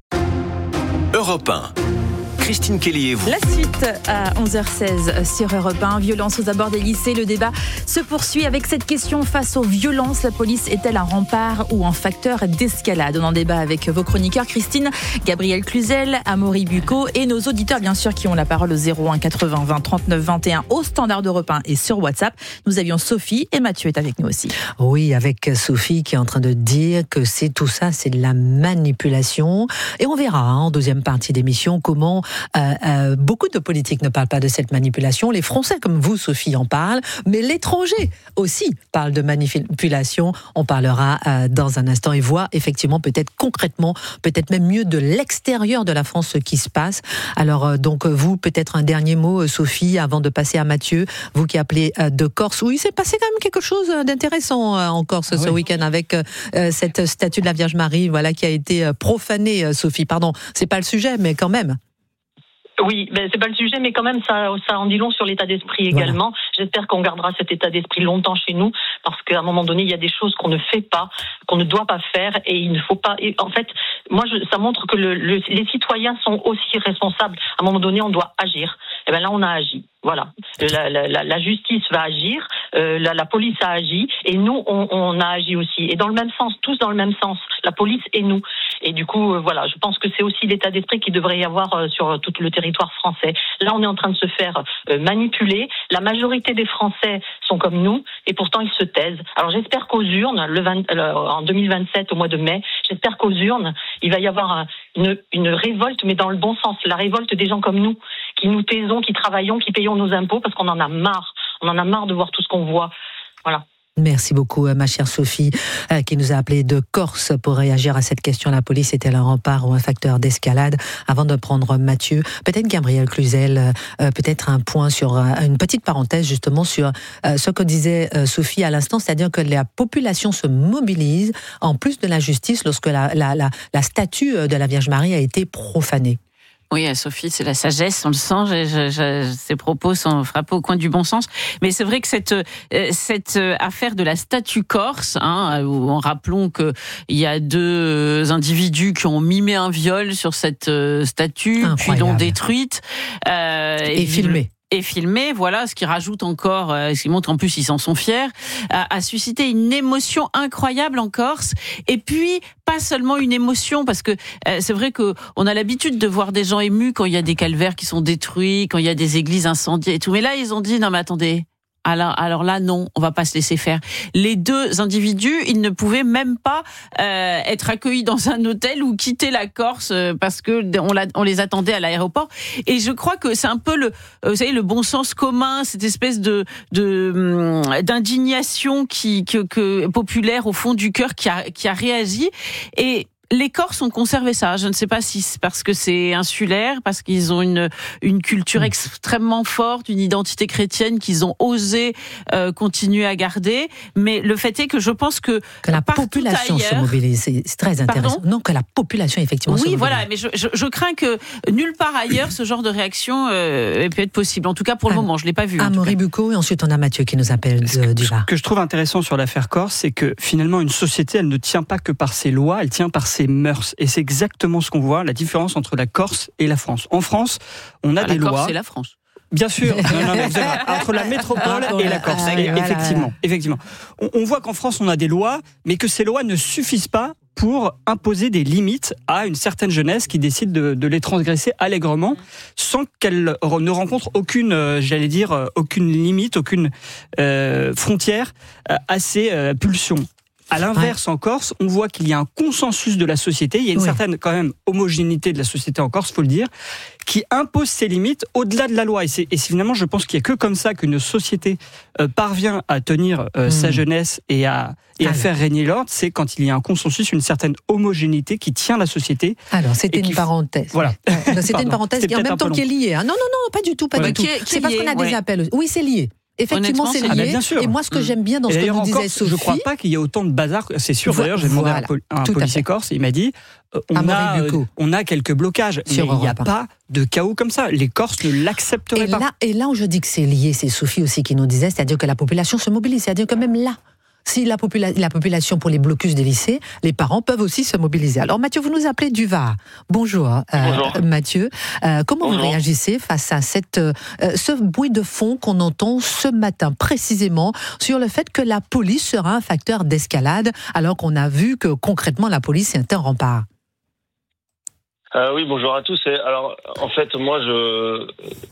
S21: Europe 1. Christine Kelly et vous.
S6: La suite à 11h16 sur Europe 1. Violence aux abords des lycées. Le débat se poursuit avec cette question. Face aux violences, la police est-elle un rempart ou un facteur d'escalade? On en débat avec vos chroniqueurs Christine, Gabriel Cluzel, Amaury Bucco et nos auditeurs bien sûr qui ont la parole au 01 80 20 39 21 au standard d'Europe 1 et sur WhatsApp. Nous avions Sophie et Mathieu est avec nous aussi.
S9: Oui, avec Sophie qui est en train de dire que tout ça, c'est de la manipulation. Et on verra en deuxième partie d'émission comment beaucoup de politiques ne parlent pas de cette manipulation. Les Français, comme vous, Sophie, en parlent, mais l'étranger aussi parle de manipulation. On parlera dans un instant et voit effectivement peut-être concrètement, peut-être même mieux de l'extérieur de la France ce qui se passe. Alors donc vous, peut-être un dernier mot, Sophie, avant de passer à Mathieu, vous qui appelez de Corse, où il s'est passé quand même quelque chose d'intéressant en Corse ce week-end avec cette statue de la Vierge Marie, voilà, qui a été profanée, Sophie. Pardon, c'est pas le sujet, mais quand même.
S12: Oui, c'est pas le sujet, mais quand même, ça en dit long sur l'état d'esprit également. Voilà. J'espère qu'on gardera cet état d'esprit longtemps chez nous, parce qu'à un moment donné, il y a des choses qu'on ne fait pas, qu'on ne doit pas faire, et il ne faut pas. Et en fait, ça montre que les citoyens sont aussi responsables. À un moment donné, on doit agir. Et ben là, on a agi. Voilà, la justice va agir, la police a agi, et nous, on a agi aussi. Et dans le même sens, tous dans le même sens, la police et nous. Et du coup, voilà, je pense que c'est aussi l'état d'esprit qu'il devrait y avoir sur tout le territoire français. Là, on est en train de se faire manipuler. La majorité majorité des Français sont comme nous, et pourtant ils se taisent. Alors j'espère qu'aux urnes, en 2027, au mois de mai, j'espère qu'aux urnes, il va y avoir une révolte, mais dans le bon sens, la révolte des gens comme nous, qui nous taisons, qui travaillons, qui payons nos impôts, parce qu'on en a marre. On en a marre de voir tout ce qu'on voit. Voilà.
S9: Merci beaucoup, ma chère Sophie, qui nous a appelé de Corse pour réagir à cette question. La police est-elle un rempart ou un facteur d'escalade? Avant de prendre Mathieu, peut-être Gabriel Cluzel, peut-être un point sur une petite parenthèse justement sur ce que disait Sophie à l'instant, c'est-à-dire que la population se mobilise en plus de la justice lorsque la statue de la Vierge Marie a été profanée.
S7: Oui, Sophie, c'est la sagesse, on le sent. Ses propos sont frappés au coin du bon sens. Mais c'est vrai que cette affaire de la statue corse, où rappelons que il y a 2 individus qui ont mimé un viol sur cette statue, incroyable, puis l'ont détruite
S9: et filmée.
S7: Et filmé, voilà, ce qui rajoute encore, ce qui montre en plus ils s'en sont fiers, a suscité une émotion incroyable en Corse. Et puis pas seulement une émotion, parce que c'est vrai que on a l'habitude de voir des gens émus quand il y a des calvaires qui sont détruits, quand il y a des églises incendiées et tout. Mais là ils ont dit non mais attendez. Alors là, non, on va pas se laisser faire. Les 2 individus, ils ne pouvaient même pas être accueillis dans un hôtel ou quitter la Corse parce que on les attendait à l'aéroport. Et je crois que c'est un peu vous savez, le bon sens commun, cette espèce d'indignation populaire au fond du cœur qui a réagi. Et les Corses ont conservé ça. Je ne sais pas si c'est parce que c'est insulaire, parce qu'ils ont une culture extrêmement forte, une identité chrétienne qu'ils ont osé continuer à garder. Mais le fait est que je pense que
S9: la population se mobilise. C'est très intéressant.
S7: Pardon ?
S9: Non, que la population effectivement se mobilise.
S7: Oui, voilà. Mais je crains que nulle part ailleurs ce genre de réaction ait pu être possible. En tout cas, pour le moment, je l'ai pas vu.
S9: Amaury Bucco, et ensuite on a Mathieu qui nous appelle du Var.
S10: Ce que je trouve intéressant sur l'affaire Corse, c'est que finalement une société, elle ne tient pas que par ses lois, elle tient par ses mœurs. Et c'est exactement ce qu'on voit, la différence entre la Corse et la France. En France, on a des lois.
S7: La Corse, c'est la France.
S10: Bien sûr, non, mais vous avez, entre la métropole et la Corse. Effectivement. On voit qu'en France, on a des lois, mais que ces lois ne suffisent pas pour imposer des limites à une certaine jeunesse qui décide de les transgresser allègrement, sans qu'elle ne rencontre aucune limite, aucune frontière à ces pulsions. À l'inverse, en Corse, on voit qu'il y a un consensus de la société, il y a une certaine quand même homogénéité de la société en Corse, faut le dire, qui impose ses limites au-delà de la loi. Et finalement, je pense qu'il n'y a que comme ça qu'une société parvient à tenir sa jeunesse et à faire régner l'ordre, c'est quand il y a un consensus, une certaine homogénéité qui tient la société.
S9: Alors, c'était une parenthèse.
S10: Voilà.
S9: C'était une parenthèse qui en même temps qui est liée. Non, pas du tout, pas du tout. C'est parce qu'on a des appels. Oui, c'est lié. Effectivement, c'est lié.
S10: Bien sûr.
S9: Et moi, ce que j'aime bien dans ce que nous disait Sophie...
S10: Je ne crois pas qu'il y ait autant de bazar. C'est sûr, d'ailleurs, j'ai demandé à un policier corse, et il m'a dit on a quelques blocages, mais il n'y a pas de chaos comme ça. Les Corses ne l'accepteraient pas.
S9: Et là où je dis que c'est lié, c'est Sophie aussi qui nous disait, c'est-à-dire que la population se mobilise, c'est-à-dire que même là, si la population pour les blocus des lycées, les parents peuvent aussi se mobiliser. Alors Mathieu, vous nous appelez du Var. Bonjour. Mathieu. Comment vous réagissez face à ce bruit de fond qu'on entend ce matin précisément sur le fait que la police sera un facteur d'escalade alors qu'on a vu que concrètement la police est un rempart?
S1: Oui, bonjour à tous. Alors, en fait, moi, je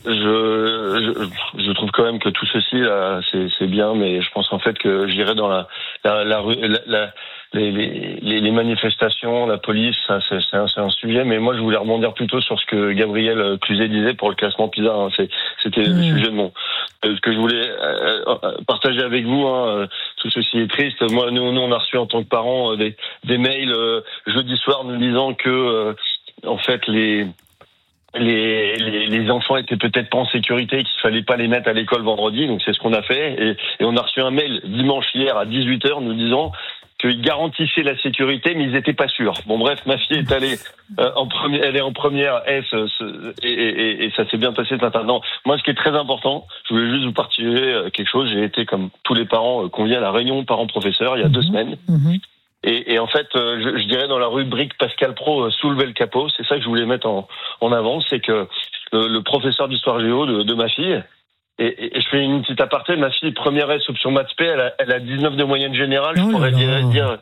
S1: trouve quand même que tout ceci, là, c'est bien, mais je pense en fait que j'irai dans la rue, les manifestations, la police, ça, c'est un sujet. Mais moi, je voulais rebondir plutôt sur ce que Gabriel Cluzel disait pour le classement PISA. C'était le sujet de ce que je voulais partager avec vous. Tout ceci est triste. Moi, nous, on a reçu en tant que parents des mails jeudi soir nous disant que en fait, les enfants étaient peut-être pas en sécurité, qu'il fallait pas les mettre à l'école vendredi. Donc c'est ce qu'on a fait. Et on a reçu un mail dimanche hier à 18h nous disant qu'ils garantissaient la sécurité, mais ils étaient pas sûrs. Bon bref, ma fille est allée elle est en première S et ça s'est bien passé ce matin. Non, moi ce qui est très important, je voulais juste vous partager quelque chose. J'ai été comme tous les parents conviés à la réunion parents-professeurs il y a 2 semaines. Et en fait, je dirais dans la rubrique Pascal Pro soulever le capot, c'est ça que je voulais mettre en avant, c'est que le professeur d'histoire géo de ma fille, et je fais une petite aparté, ma fille première S option maths P, elle a 19 de moyenne générale, je pourrais dire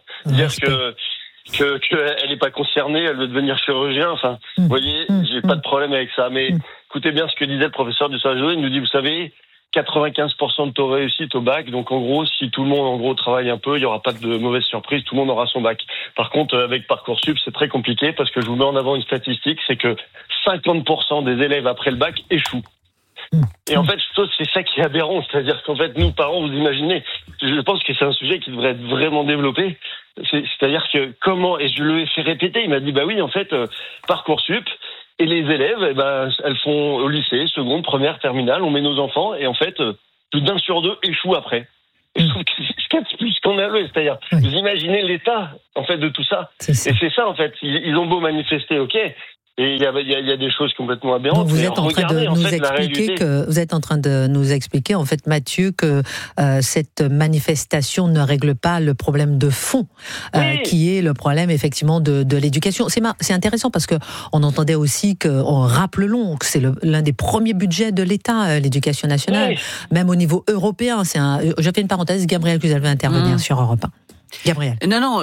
S1: que elle n'est pas concernée, elle veut devenir chirurgien, enfin, vous voyez, j'ai pas de problème avec ça, mais écoutez bien ce que disait le professeur d'histoire géo, il nous dit, vous savez, 95% de taux réussite au bac. Donc en gros, si tout le monde travaille un peu, il n'y aura pas de mauvaise surprise, tout le monde aura son bac. Par contre, avec Parcoursup, c'est très compliqué parce que je vous mets en avant une statistique, c'est que 50% des élèves après le bac échouent. Et en fait, c'est ça qui est aberrant, c'est-à-dire qu'en fait, nous, parents, vous imaginez, je pense que c'est un sujet qui devrait être vraiment développé. C'est-à-dire que comment, et je lui ai fait répéter, il m'a dit, bah oui, en fait, Parcoursup, et les élèves, elles font au lycée, seconde, première, terminale, on met nos enfants, et en fait, plus d'1 sur 2 échoue après. Et je trouve que c'est plus scandaleux, c'est-à-dire, vous imaginez l'état, en fait, de tout ça. Et c'est ça, en fait, ils ont beau manifester, ok. Et il y a des choses complètement aberrantes.
S9: Donc vous êtes en train de nous expliquer, en fait, Mathieu, que cette manifestation ne règle pas le problème de fond, qui est le problème effectivement de l'éducation. C'est intéressant parce que on entendait aussi qu'on rappelons que c'est l'un des premiers budgets de l'État, l'éducation nationale, même au niveau européen. Je fais une parenthèse, Gabriel, que vous allez intervenir sur Europe 1. Gabriel.
S7: Non,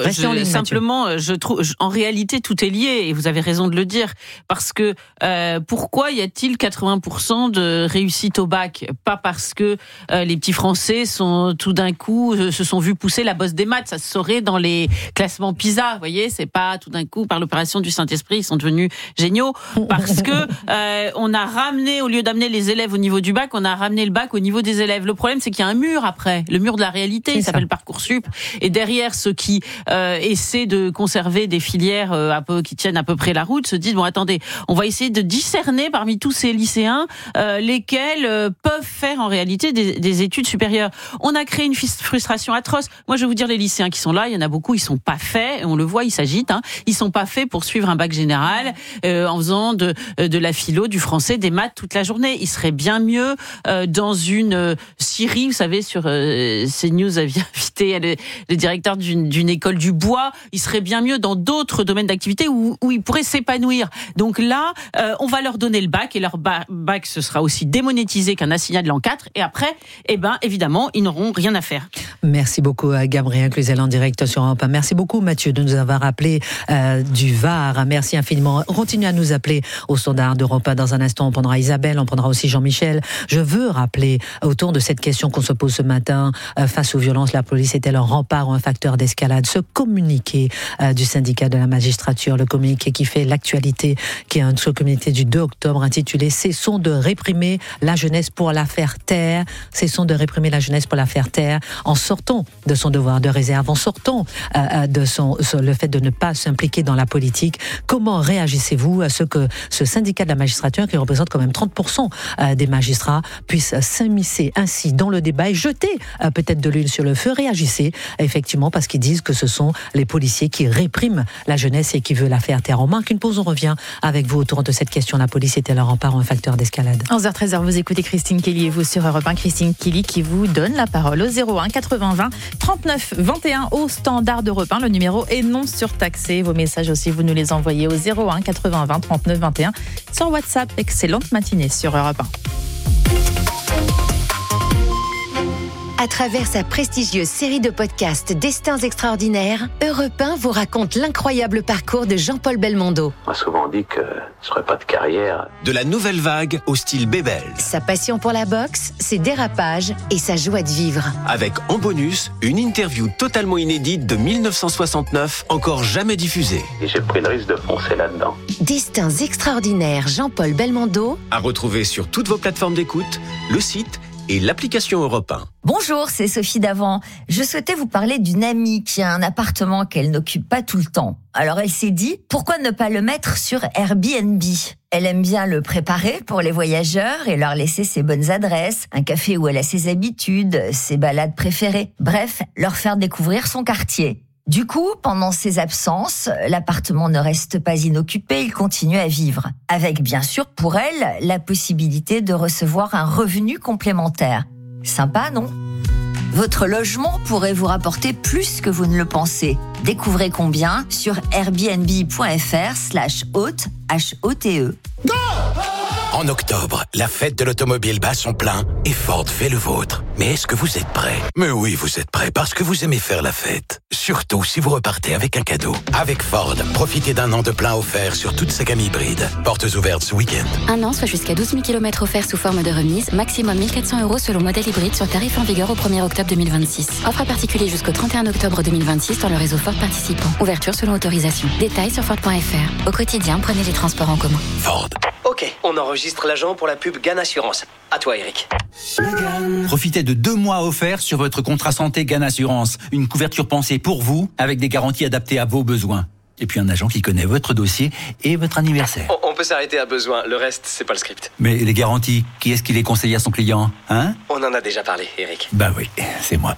S7: je trouve, en réalité, tout est lié, et vous avez raison de le dire, parce que pourquoi y a-t-il 80% de réussite au bac ? Pas parce que les petits Français sont tout d'un coup se sont vus pousser la bosse des maths, ça se saurait dans les classements PISA, vous voyez, c'est pas tout d'un coup par l'opération du Saint-Esprit ils sont devenus géniaux, parce que on a ramené, au lieu d'amener les élèves au niveau du bac, on a ramené le bac au niveau des élèves. Le problème, c'est qu'il y a un mur après, le mur de la réalité, il s'appelle Parcoursup, et derrière ceux qui essaient de conserver des filières qui tiennent à peu près la route se disent, bon attendez, on va essayer de discerner parmi tous ces lycéens lesquels peuvent faire en réalité des études supérieures. On a créé une frustration atroce. Moi je vais vous dire, les lycéens qui sont là, il y en a beaucoup, ils sont pas faits, on le voit, ils s'agitent, ils sont pas faits pour suivre un bac général en faisant de la philo, du français, des maths toute la journée. Ils seraient bien mieux dans une Syrie, vous savez, sur CNews avait invité le directeur d'une école du bois, il serait bien mieux dans d'autres domaines d'activité où ils pourraient s'épanouir. Donc là, on va leur donner le bac, et leur bac, ce sera aussi démonétisé qu'un assignat de l'an 4, et après, évidemment, ils n'auront rien à faire.
S9: Merci beaucoup à Gabriel Cluzel en direct sur Europe 1. Merci beaucoup Mathieu de nous avoir appelé du Var. Merci infiniment. Continuez à nous appeler au standard d'Europe 1. Dans un instant, on prendra Isabelle, on prendra aussi Jean-Michel. Je veux rappeler autour de cette question qu'on se pose ce matin, face aux violences, la police est-elle un rempart ou un facteur d'escalade? Ce communiqué du syndicat de la magistrature, le communiqué qui fait l'actualité, qui est un communiqué du 2 octobre intitulé « Cessons de réprimer la jeunesse pour la faire taire ». Cessons de réprimer la jeunesse pour la faire taire, en sortant de son devoir de réserve, en sortant de le fait de ne pas s'impliquer dans la politique. Comment réagissez-vous à ce que ce syndicat de la magistrature, qui représente quand même 30% des magistrats, puisse s'immiscer ainsi dans le débat et jeter peut-être de l'huile sur le feu? Réagissez effectivement, parce qu'ils disent que ce sont les policiers qui répriment la jeunesse et qui veulent la faire taire. On marque une pause, on revient avec vous autour de cette question. La police est-elle un rempart ou un facteur d'escalade?
S6: 11h13, vous écoutez Christine Kelly et vous sur Europe 1. Christine Kelly qui vous donne la parole au 01 80 20 39 21 au standard d'Europe 1. Le numéro est non surtaxé. Vos messages aussi, vous nous les envoyez au 01 80 20 39 21 sur WhatsApp. Excellente matinée sur Europe 1.
S3: À travers sa prestigieuse série de podcasts Destins extraordinaires, Europe 1 vous raconte l'incroyable parcours de Jean-Paul Belmondo.
S4: On m'a souvent dit que je n'aurais pas de carrière.
S8: De la nouvelle vague au style Bébel.
S3: Sa passion pour la boxe, ses dérapages et sa joie de vivre.
S8: Avec en bonus, une interview totalement inédite de 1969, encore jamais diffusée.
S4: Et j'ai pris le risque de foncer là-dedans.
S3: Destins extraordinaires, Jean-Paul Belmondo.
S8: À retrouver sur toutes vos plateformes d'écoute, le site et l'application Europe 1.
S5: Bonjour, c'est Sophie Davant. Je souhaitais vous parler d'une amie qui a un appartement qu'elle n'occupe pas tout le temps. Alors elle s'est dit, pourquoi ne pas le mettre sur Airbnb ? Elle aime bien le préparer pour les voyageurs et leur laisser ses bonnes adresses, un café où elle a ses habitudes, ses balades préférées. Bref, leur faire découvrir son quartier. Du coup, pendant ses absences, l'appartement ne reste pas inoccupé, il continue à vivre. Avec bien sûr pour elle la possibilité de recevoir un revenu complémentaire. Sympa, non ? Votre logement pourrait vous rapporter plus que vous ne le pensez. Découvrez combien sur airbnb.fr/hôte, H-O-T-E.
S11: En octobre, la fête de l'automobile bat son plein et Ford fait le vôtre. Mais est-ce que vous êtes prêts ? Mais oui, vous êtes prêts parce que vous aimez faire la fête. Surtout si vous repartez avec un cadeau. Avec Ford, profitez d'un an de plein offert sur toute sa gamme hybride. Portes ouvertes ce week-end.
S13: Un an, soit jusqu'à 12 000 km offerts sous forme de remise, maximum 1 400 € selon modèle hybride sur tarif en vigueur au 1er octobre 2026. Offre à particulier jusqu'au 31 octobre 2026 dans le réseau Ford participant. Ouverture selon autorisation. Détails sur Ford.fr. Au quotidien, prenez les transports en commun.
S11: Ford.
S20: Ok, on enregistre l'agent pour la pub GAN Assurance. À toi, Eric.
S22: Profitez de 2 mois offerts sur votre contrat santé GAN Assurance. Une couverture pensée pour vous, avec des garanties adaptées à vos besoins. Et puis un agent qui connaît votre dossier et votre anniversaire.
S20: On peut s'arrêter à besoin, le reste, c'est pas le script.
S22: Mais les garanties, qui est-ce qui les conseille à son client, hein ?
S20: On en a déjà parlé, Eric.
S22: Bah oui, c'est moi.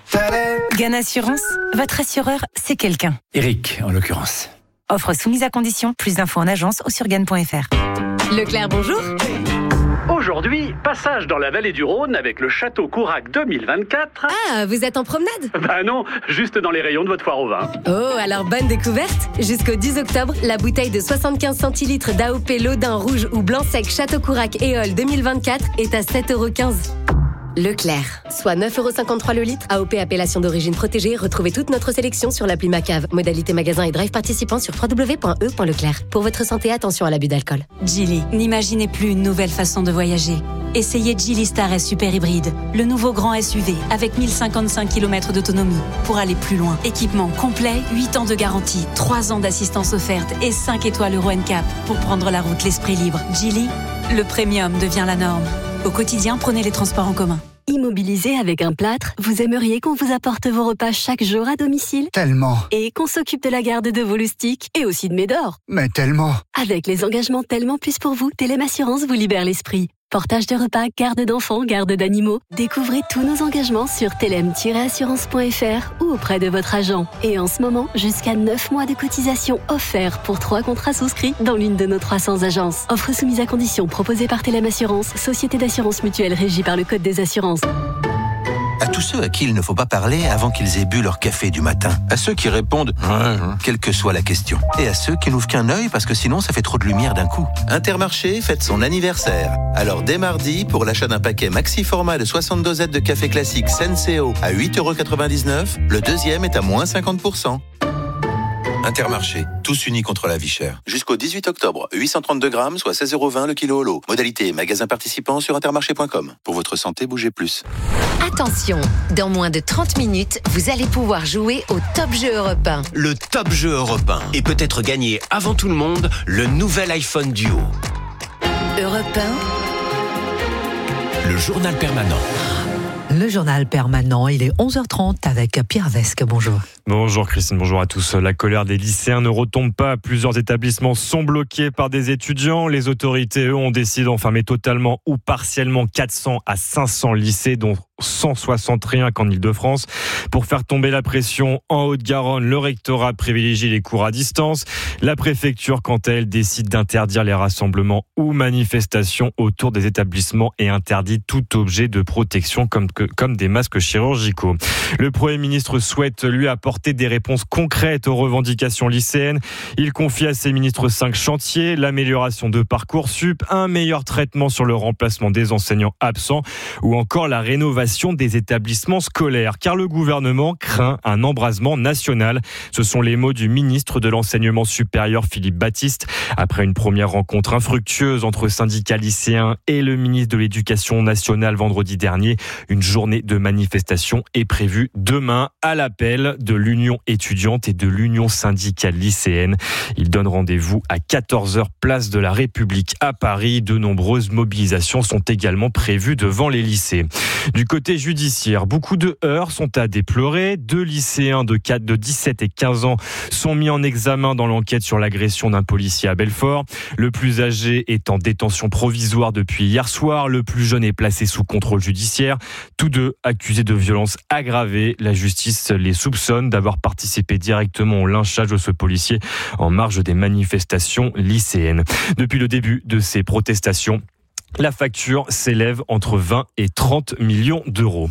S23: GAN Assurance, votre assureur, c'est quelqu'un.
S22: Eric, en l'occurrence.
S23: Offre soumise à condition, plus d'infos en agence ou sur GAN.fr.
S18: Leclerc, bonjour.
S24: Aujourd'hui, passage dans la vallée du Rhône avec le Château Courac 2024.
S18: Ah, vous êtes en promenade ?
S24: Bah non, juste dans les rayons de votre foire au vin.
S18: Oh, alors bonne découverte. Jusqu'au 10 octobre, la bouteille de 75 centilitres d'AOP Lodin rouge ou blanc sec Château Courac Éole 2024 est à 7,15 €. Leclerc, soit 9,53 € le litre. AOP appellation d'origine protégée. Retrouvez toute notre sélection sur l'appli Macave. Modalité magasin et drive participant sur www.e.leclerc. Pour votre santé, attention à l'abus d'alcool.
S23: Geely, n'imaginez plus une nouvelle façon de voyager. Essayez Geely Star S Super Hybride, le nouveau grand SUV avec 1055 km d'autonomie pour aller plus loin. Équipement complet, 8 ans de garantie, 3 ans d'assistance offerte et 5 étoiles Euro NCAP pour prendre la route l'esprit libre. Geely, le premium devient la norme. Au quotidien, prenez les transports en commun.
S26: Immobilisé avec un plâtre, vous aimeriez qu'on vous apporte vos repas chaque jour à domicile ?
S28: Tellement.
S26: Et qu'on s'occupe de la garde de vos loustiques et aussi de Médor ?
S28: Mais tellement.
S26: Avec les engagements Tellement Plus pour vous, Telem Assurance vous libère l'esprit. Portage de repas, garde d'enfants, garde d'animaux. Découvrez tous nos engagements sur telem-assurance.fr ou auprès de votre agent. Et en ce moment, jusqu'à 9 mois de cotisation offerts pour 3 contrats souscrits dans l'une de nos 300 agences. Offre soumise à condition proposée par Telem Assurance, société d'assurance mutuelle régie par le Code des assurances.
S15: À tous ceux à qui il ne faut pas parler avant qu'ils aient bu leur café du matin. À ceux qui répondent « quelle que soit la question ». Et à ceux qui n'ouvrent qu'un œil parce que sinon ça fait trop de lumière d'un coup. Intermarché fête son anniversaire. Alors dès mardi, pour l'achat d'un paquet maxi format de 60 dosettes de café classique Senseo à 8,99 €, le deuxième est à moins 50%. Intermarché, tous unis contre la vie chère. Jusqu'au 18 octobre, 832 grammes, soit 16,20 € le kilo au lot. Modalité magasin participant sur intermarché.com. Pour votre santé, bougez plus.
S3: Attention, dans moins de 30 minutes, vous allez pouvoir jouer au Top Jeu Européen.
S8: Le Top Jeu Européen et peut-être gagner avant tout le monde le nouvel iPhone Duo.
S3: Européen.
S8: Le journal permanent.
S9: Le journal permanent, il est 11h30 avec Pierre Vesque. Bonjour.
S29: Bonjour Christine, bonjour à tous. La colère des lycéens ne retombe pas. Plusieurs établissements sont bloqués par des étudiants. Les autorités, eux, ont décidé d'enfermer totalement ou partiellement 400 à 500 lycées, dont 160 rien qu'en Ile-de-France. Pour faire tomber la pression, en Haute-Garonne, le rectorat privilégie les cours à distance. La préfecture, quant à elle, décide d'interdire les rassemblements ou manifestations autour des établissements et interdit tout objet de protection comme des masques chirurgicaux. Le Premier ministre souhaite, lui, apporter des réponses concrètes aux revendications lycéennes. Il confie à ses ministres 5 chantiers, l'amélioration de Parcoursup, un meilleur traitement sur le remplacement des enseignants absents ou encore la rénovation des établissements scolaires. Car le gouvernement craint un embrasement national. Ce sont les mots du ministre de l'Enseignement supérieur, Philippe Baptiste, après une première rencontre infructueuse entre syndicats lycéens et le ministre de l'Éducation nationale vendredi dernier. Une journée de manifestation est prévue demain à l'appel de l'Union étudiante et de l'Union syndicale lycéenne. Il donne rendez-vous à 14h place de la République à Paris. De nombreuses mobilisations sont également prévues devant les lycées. Du côté judiciaire, beaucoup de heurts sont à déplorer. 2 lycéens de 17 et 15 ans sont mis en examen dans l'enquête sur l'agression d'un policier à Belfort. Le plus âgé est en détention provisoire depuis hier soir. Le plus jeune est placé sous contrôle judiciaire. Tous 2 accusés de violences aggravées. La justice les soupçonne d'avoir participé directement au lynchage de ce policier en marge des manifestations lycéennes. Depuis le début de ces protestations, la facture s'élève entre 20 et 30 millions d'euros.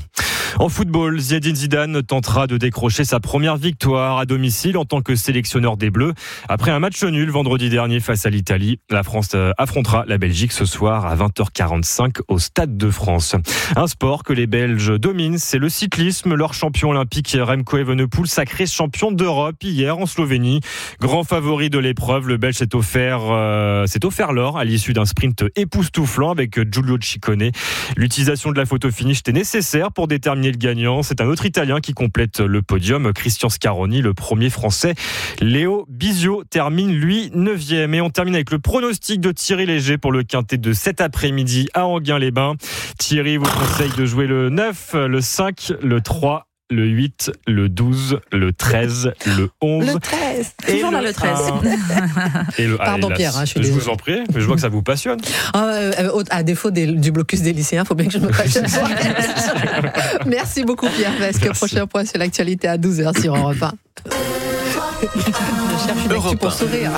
S29: En football, Zinedine Zidane tentera de décrocher sa première victoire à domicile en tant que sélectionneur des Bleus. Après un match nul vendredi dernier face à l'Italie, la France affrontera la Belgique ce soir à 20h45 au Stade de France. Un sport que les Belges dominent, c'est le cyclisme. Leur champion olympique Remco Evenepoel, sacré champion d'Europe hier en Slovénie. Grand favori de l'épreuve, le Belge s'est offert l'or à l'issue d'un sprint époustouflant avec Giulio Ciccone. L'utilisation de la photo finish était nécessaire pour déterminer le gagnant. C'est un autre Italien qui complète le podium, Christian Scaroni, le premier Français. Léo Bizio termine, lui, 9e. Et on termine avec le pronostic de Thierry Léger pour le quintet de cet après-midi à Enghien-les-Bains. Thierry vous conseille de jouer le 9, le 5, le 3, le 8, le 12, le 13, le 11.
S9: Le 13.
S6: Toujours dans le 13.
S29: Et le,
S9: Pardon Pierre, je suis désolé.
S29: Je vous en prie, mais je vois que ça vous passionne.
S9: À défaut du blocus des lycéens, il faut bien que je me passionne. Merci beaucoup Pierre Vesque. Prochain point sur l'actualité à 12h sur Europe 1. Je cherche une actu pour sourire.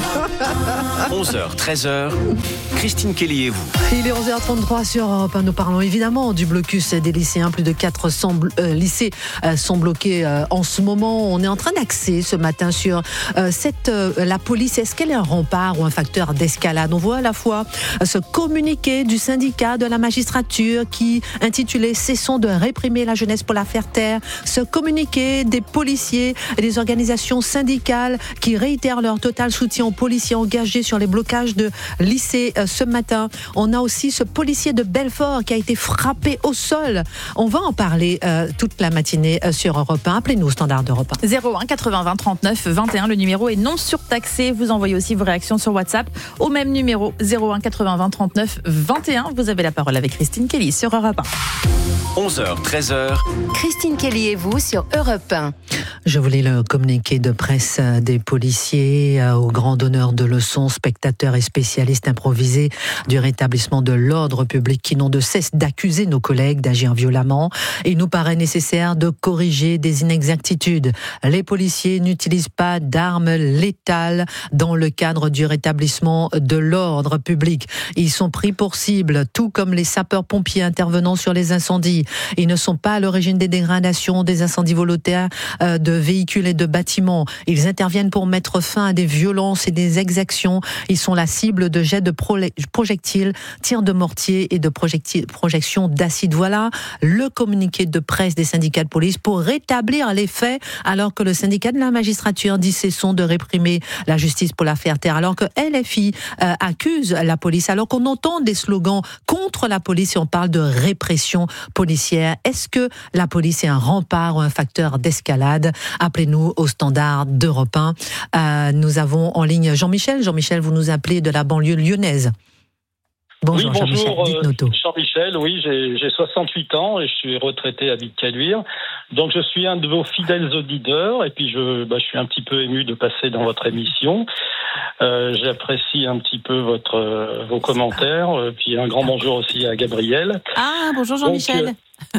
S8: 11h, 13h, Christine Kelly et vous.
S9: Il est 11h33 sur Europe 1. Nous parlons évidemment du blocus des lycéens. Plus de 400 lycées sont bloqués en ce moment. On est en train d'axer ce matin sur la police. Est-ce qu'elle est un rempart ou un facteur d'escalade? On voit à la fois ce communiqué du syndicat de la magistrature qui intitulé « Cessons de réprimer la jeunesse pour la faire taire ». Ce communiqué des policiers et des organisations syndicales qui réitèrent leur total soutien aux policiers engagés sur les blocages de lycées ce matin. On a aussi ce policier de Belfort qui a été frappé au sol. On va en parler toute la matinée sur Europe 1. Appelez-nous au standard d'Europe 1.
S6: 01 80 20 39 21. Le numéro est non surtaxé. Vous envoyez aussi vos réactions sur WhatsApp au même numéro 01 80 20 39 21. Vous avez la parole avec Christine Kelly sur Europe 1.
S8: 11h, 13h.
S3: Christine Kelly et vous sur Europe 1.
S9: Je vous lis le communiqué de presse des policiers au grand donneur de leçons, spectateurs et spécialistes improvisés du rétablissement de l'ordre public qui n'ont de cesse d'accuser nos collègues d'agir violemment. Il nous paraît nécessaire de corriger des inexactitudes. Les policiers n'utilisent pas d'armes létales dans le cadre du rétablissement de l'ordre public. Ils sont pris pour cible, tout comme les sapeurs-pompiers intervenant sur les incendies. Ils ne sont pas à l'origine des dégradations, des incendies volontaires de véhicules et de bâtiments. Ils interviennent pour mettre fin à des violences et des exactions. Ils sont la cible de jets de projectiles, tirs de mortier et de projections d'acide. Voilà le communiqué de presse des syndicats de police pour rétablir les faits, alors que le syndicat de la magistrature dit cessons de réprimer la justice pour la faire taire, alors que LFI accuse la police, alors qu'on entend des slogans contre la police et on parle de répression policière. Est-ce que la police est un rempart ou un facteur d'escalade? Appelez-nous au standard d'Europe 1. Nous avons en ligne Jean-Michel. Jean-Michel, vous nous appelez de la banlieue lyonnaise. Bonjour,
S2: oui,
S9: Jean-Michel, dites-nous tout.
S2: Jean-Michel, oui, j'ai 68 ans et je suis retraité à Vic-Caluire. Donc je suis un de vos fidèles auditeurs et puis je suis un petit peu ému de passer dans votre émission. J'apprécie un petit peu vos commentaires. Puis un grand bonjour aussi à Gabriel.
S6: Ah, bonjour Jean-Michel.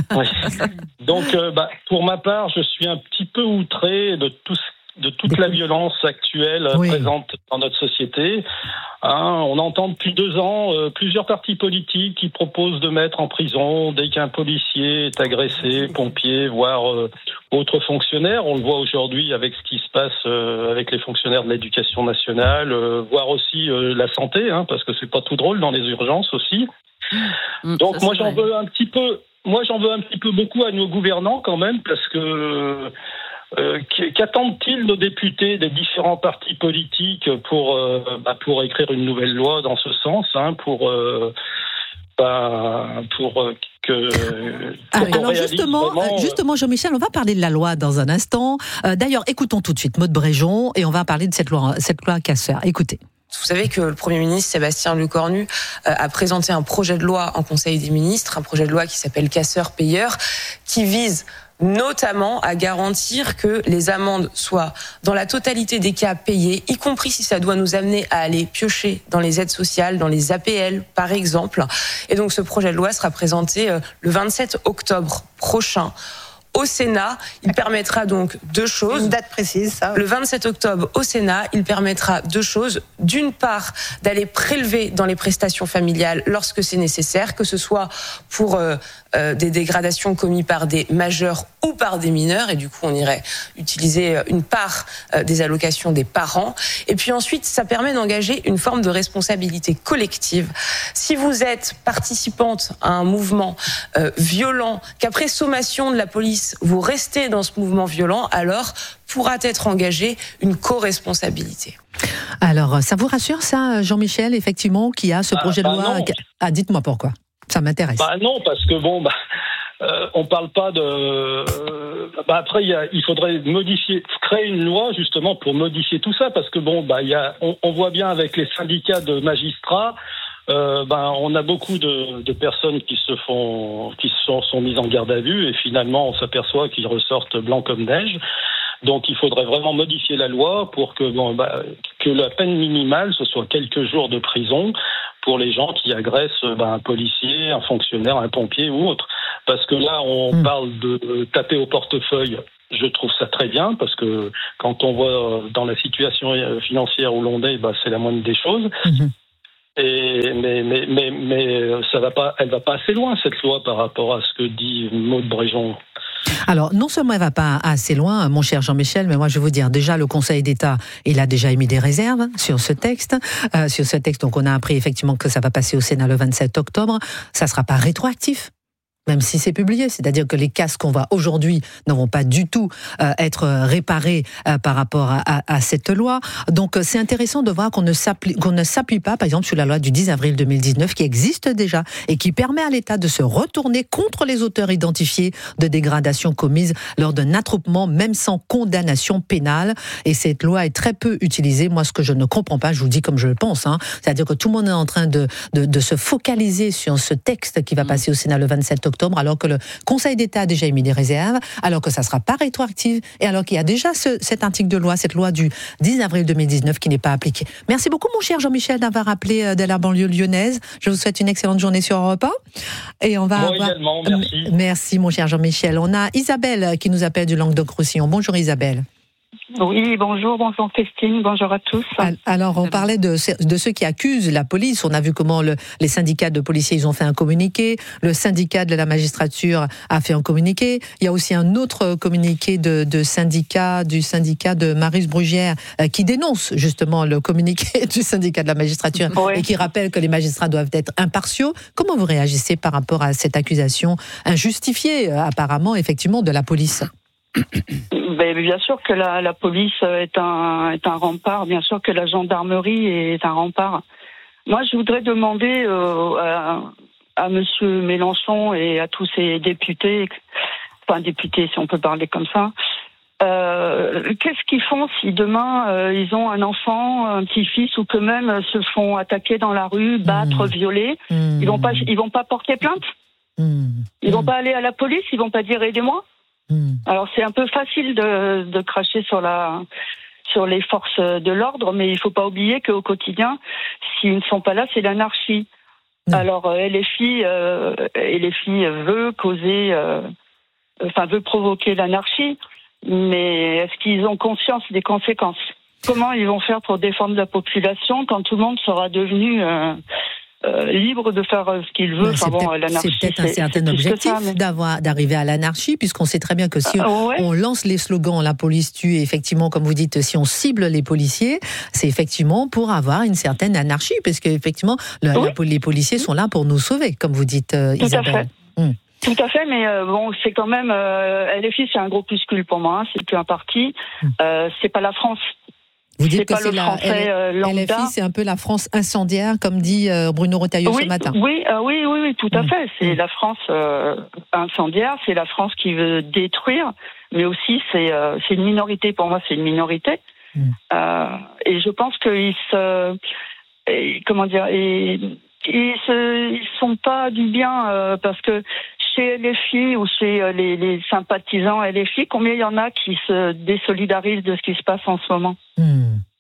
S2: Donc pour ma part, je suis un petit peu outré de toute la violence actuelle présente dans notre société. On entend depuis 2 ans plusieurs partis politiques qui proposent de mettre en prison dès qu'un policier est agressé, pompier, voire autres fonctionnaires. On le voit aujourd'hui avec ce qui se passe avec les fonctionnaires de l'éducation nationale, voire aussi la santé, parce que c'est pas tout drôle dans les urgences aussi. Donc moi j'en veux un petit peu beaucoup à nos gouvernants quand même, parce que qu'attendent-ils nos députés des différents partis politiques pour écrire une nouvelle loi dans ce sens, pour
S9: alors justement, Jean-Michel, on va parler de la loi dans un instant. D'ailleurs, écoutons tout de suite Maude Bréjon et on va parler de cette loi Casseur. Écoutez.
S14: Vous savez que le Premier ministre Sébastien Lecornu a présenté un projet de loi en Conseil des ministres, un projet de loi qui s'appelle Casseur-Payeur, qui vise notamment à garantir que les amendes soient dans la totalité des cas payées, y compris si ça doit nous amener à aller piocher dans les aides sociales, dans les APL par exemple. Et donc ce projet de loi sera présenté le 27 octobre prochain au Sénat, il permettra donc deux choses.
S10: Une date précise, ça.
S14: Le 27 octobre au Sénat, il permettra deux choses. D'une part, d'aller prélever dans les prestations familiales lorsque c'est nécessaire, que ce soit pour des dégradations commises par des majeurs ou par des mineurs, et du coup on irait utiliser une part des allocations des parents. Et puis ensuite, ça permet d'engager une forme de responsabilité collective. Si vous êtes participante à un mouvement violent, qu'après sommation de la police, vous restez dans ce mouvement violent, alors pourra être engagée une co-responsabilité.
S9: Alors, ça vous rassure ça, Jean-Michel, effectivement, qui a ce projet de loi dites-moi pourquoi. Ça m'intéresse.
S2: Non, parce que on parle pas de. Après, il faudrait créer une loi justement pour modifier tout ça, parce que on voit bien avec les syndicats de magistrats. On a beaucoup de personnes qui sont mises en garde à vue, et finalement on s'aperçoit qu'ils ressortent blancs comme neige. Donc il faudrait vraiment modifier la loi pour que la peine minimale ce soit quelques jours de prison pour les gens qui agressent un policier, un fonctionnaire, un pompier ou autre. Parce que là on parle de taper au portefeuille. Je trouve ça très bien, parce que quand on voit dans la situation financière où l'on est, c'est la moindre des choses. Mais ça va pas, elle va pas assez loin, cette loi, par rapport à ce que dit Maud Bréjon.
S9: Alors, non seulement elle va pas assez loin, mon cher Jean-Michel, mais moi je vais vous dire, déjà le Conseil d'État, il a déjà émis des réserves sur ce texte. Donc on a appris effectivement que ça va passer au Sénat le 27 octobre. Ça sera pas rétroactif, même si c'est publié, c'est-à-dire que les casses qu'on voit aujourd'hui ne vont pas du tout être réparés par rapport à cette loi. Donc c'est intéressant de voir qu'on ne s'appuie pas, par exemple, sur la loi du 10 avril 2019 qui existe déjà et qui permet à l'État de se retourner contre les auteurs identifiés de dégradations commises lors d'un attroupement, même sans condamnation pénale. Et cette loi est très peu utilisée. Moi, ce que je ne comprends pas, je vous dis comme je le pense, c'est-à-dire que tout le monde est en train de se focaliser sur ce texte qui va passer au Sénat le 27 octobre, alors que le Conseil d'État a déjà émis des réserves, alors que ça ne sera pas rétroactif, et alors qu'il y a déjà cet article de loi, cette loi du 10 avril 2019 qui n'est pas appliquée. Merci beaucoup, mon cher Jean-Michel, d'avoir appelé de la banlieue lyonnaise. Je vous souhaite une excellente journée sur Europe 1. Et on va
S2: également, merci.
S9: Merci, mon cher Jean-Michel. On a Isabelle qui nous appelle du Languedoc-Roussillon. Bonjour, Isabelle.
S12: Oui, bonjour Christine, bonjour à tous.
S9: Alors, on parlait de ceux qui accusent la police. On a vu comment les syndicats de policiers, ils ont fait un communiqué. Le syndicat de la magistrature a fait un communiqué. Il y a aussi un autre communiqué du syndicat de Marius Brugière qui dénonce justement le communiqué du syndicat de la magistrature et qui rappelle que les magistrats doivent être impartiaux. Comment vous réagissez par rapport à cette accusation injustifiée, apparemment, effectivement, de la police ?
S12: Bien sûr que la police est un rempart, bien sûr que la gendarmerie est un rempart. Moi, je voudrais demander à monsieur Mélenchon et à tous ses députés, si on peut parler comme ça, qu'est-ce qu'ils font si demain ils ont un enfant, un petit-fils, ou que même se font attaquer dans la rue, battre, violer, ils vont pas porter plainte, ils vont pas aller à la police, ils vont pas dire aidez-moi. Alors c'est un peu facile de cracher sur les forces de l'ordre, mais il faut pas oublier qu'au quotidien, s'ils ne sont pas là, c'est l'anarchie. Alors LFI veut provoquer l'anarchie, mais est-ce qu'ils ont conscience des conséquences ? Comment ils vont faire pour défendre la population quand tout le monde sera devenu libre de faire ce qu'il veut?
S9: C'est peut-être un certain objectif d'arriver à l'anarchie, puisqu'on sait très bien que si on lance les slogans « la police tue », et effectivement, comme vous dites, si on cible les policiers, c'est effectivement pour avoir une certaine anarchie, parce qu'effectivement, les policiers sont là pour nous sauver, comme vous dites, Isabelle.
S12: Tout à fait, mais c'est quand même... LFI, c'est un groupuscule pour moi, c'est plus un parti, c'est pas la France.
S9: Vous dites que c'est LFI, c'est un peu la France incendiaire, comme dit Bruno Retailleau ce matin.
S12: Oui, tout à fait. C'est la France incendiaire, c'est la France qui veut détruire, mais aussi c'est une minorité. Pour moi, c'est une minorité. Et je pense qu'ils ils sont pas du bien parce que chez LFI ou chez les sympathisants LFI, combien il y en a qui se désolidarisent de ce qui se passe en ce moment?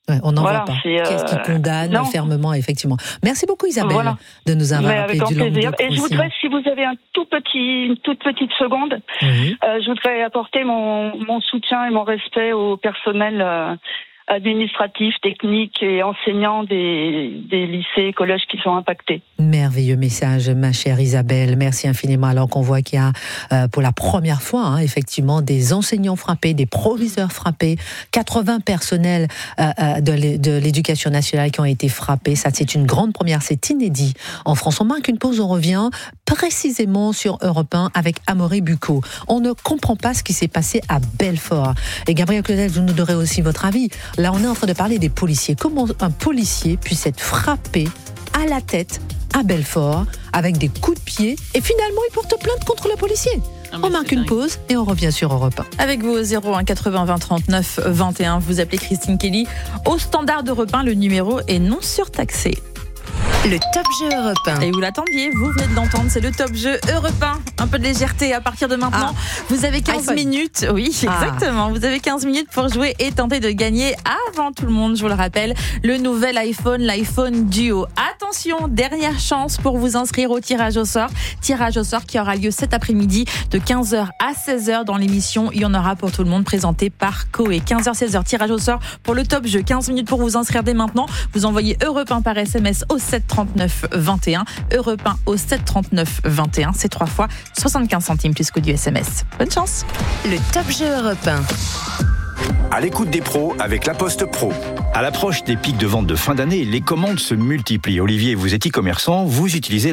S9: Ouais, on n'en voit pas. Qu'est-ce qui condamne fermement, effectivement. Merci beaucoup, Isabelle, de nous avoir appelé du Languedoc.
S12: Et je voudrais, si vous avez une toute petite seconde, je voudrais apporter mon soutien et mon respect au personnel administratifs, techniques et enseignants des lycées et collèges qui sont impactés.
S9: Merveilleux message, ma chère Isabelle. Merci infiniment. Alors qu'on voit qu'il y a pour la première fois, effectivement, des enseignants frappés, des proviseurs frappés, 80 personnels de l'éducation nationale qui ont été frappés. Ça, c'est une grande première, c'est inédit. En France, on marque une pause, on revient précisément sur Europe 1 avec Amaury Bucco. On ne comprend pas ce qui s'est passé à Belfort. Et Gabriel Claudel, vous nous donnerez aussi votre avis. Là, on est en train de parler des policiers. Comment un policier puisse être frappé à la tête à Belfort avec des coups de pied et finalement il porte plainte contre le policier. On marque une pause et on revient sur Europe 1.
S6: Avec vous 01 80 20 39 21, vous appelez Christine Kelly au standard d'Europe 1, le numéro est non surtaxé.
S3: Le Top Jeu Europe 1.
S6: Et vous l'attendiez, vous venez de l'entendre, c'est le Top Jeu Europe 1. Un peu de légèreté à partir de maintenant. Vous avez 15 minutes. Oui, exactement. Vous avez 15 minutes pour jouer et tenter de gagner avant tout le monde, je vous le rappelle, le nouvel iPhone, l'iPhone Duo. Attention, dernière chance pour vous inscrire au tirage au sort. Tirage au sort qui aura lieu cet après-midi de 15h à 16h dans l'émission. Il y en aura pour tout le monde présenté par Koé. 15h, 16h, tirage au sort pour le Top Jeu. 15 minutes pour vous inscrire dès maintenant. Vous envoyez Europe 1 par SMS au 739 21. Europe 1 au 739 21. C'est 3 fois 75 centimes plus que du SMS. Bonne chance.
S3: Le Top Jeu Europe 1.
S1: À l'écoute des pros avec La Poste Pro. À l'approche des pics de vente de fin d'année, les commandes se multiplient. Olivier, vous êtes e-commerçant, vous utilisez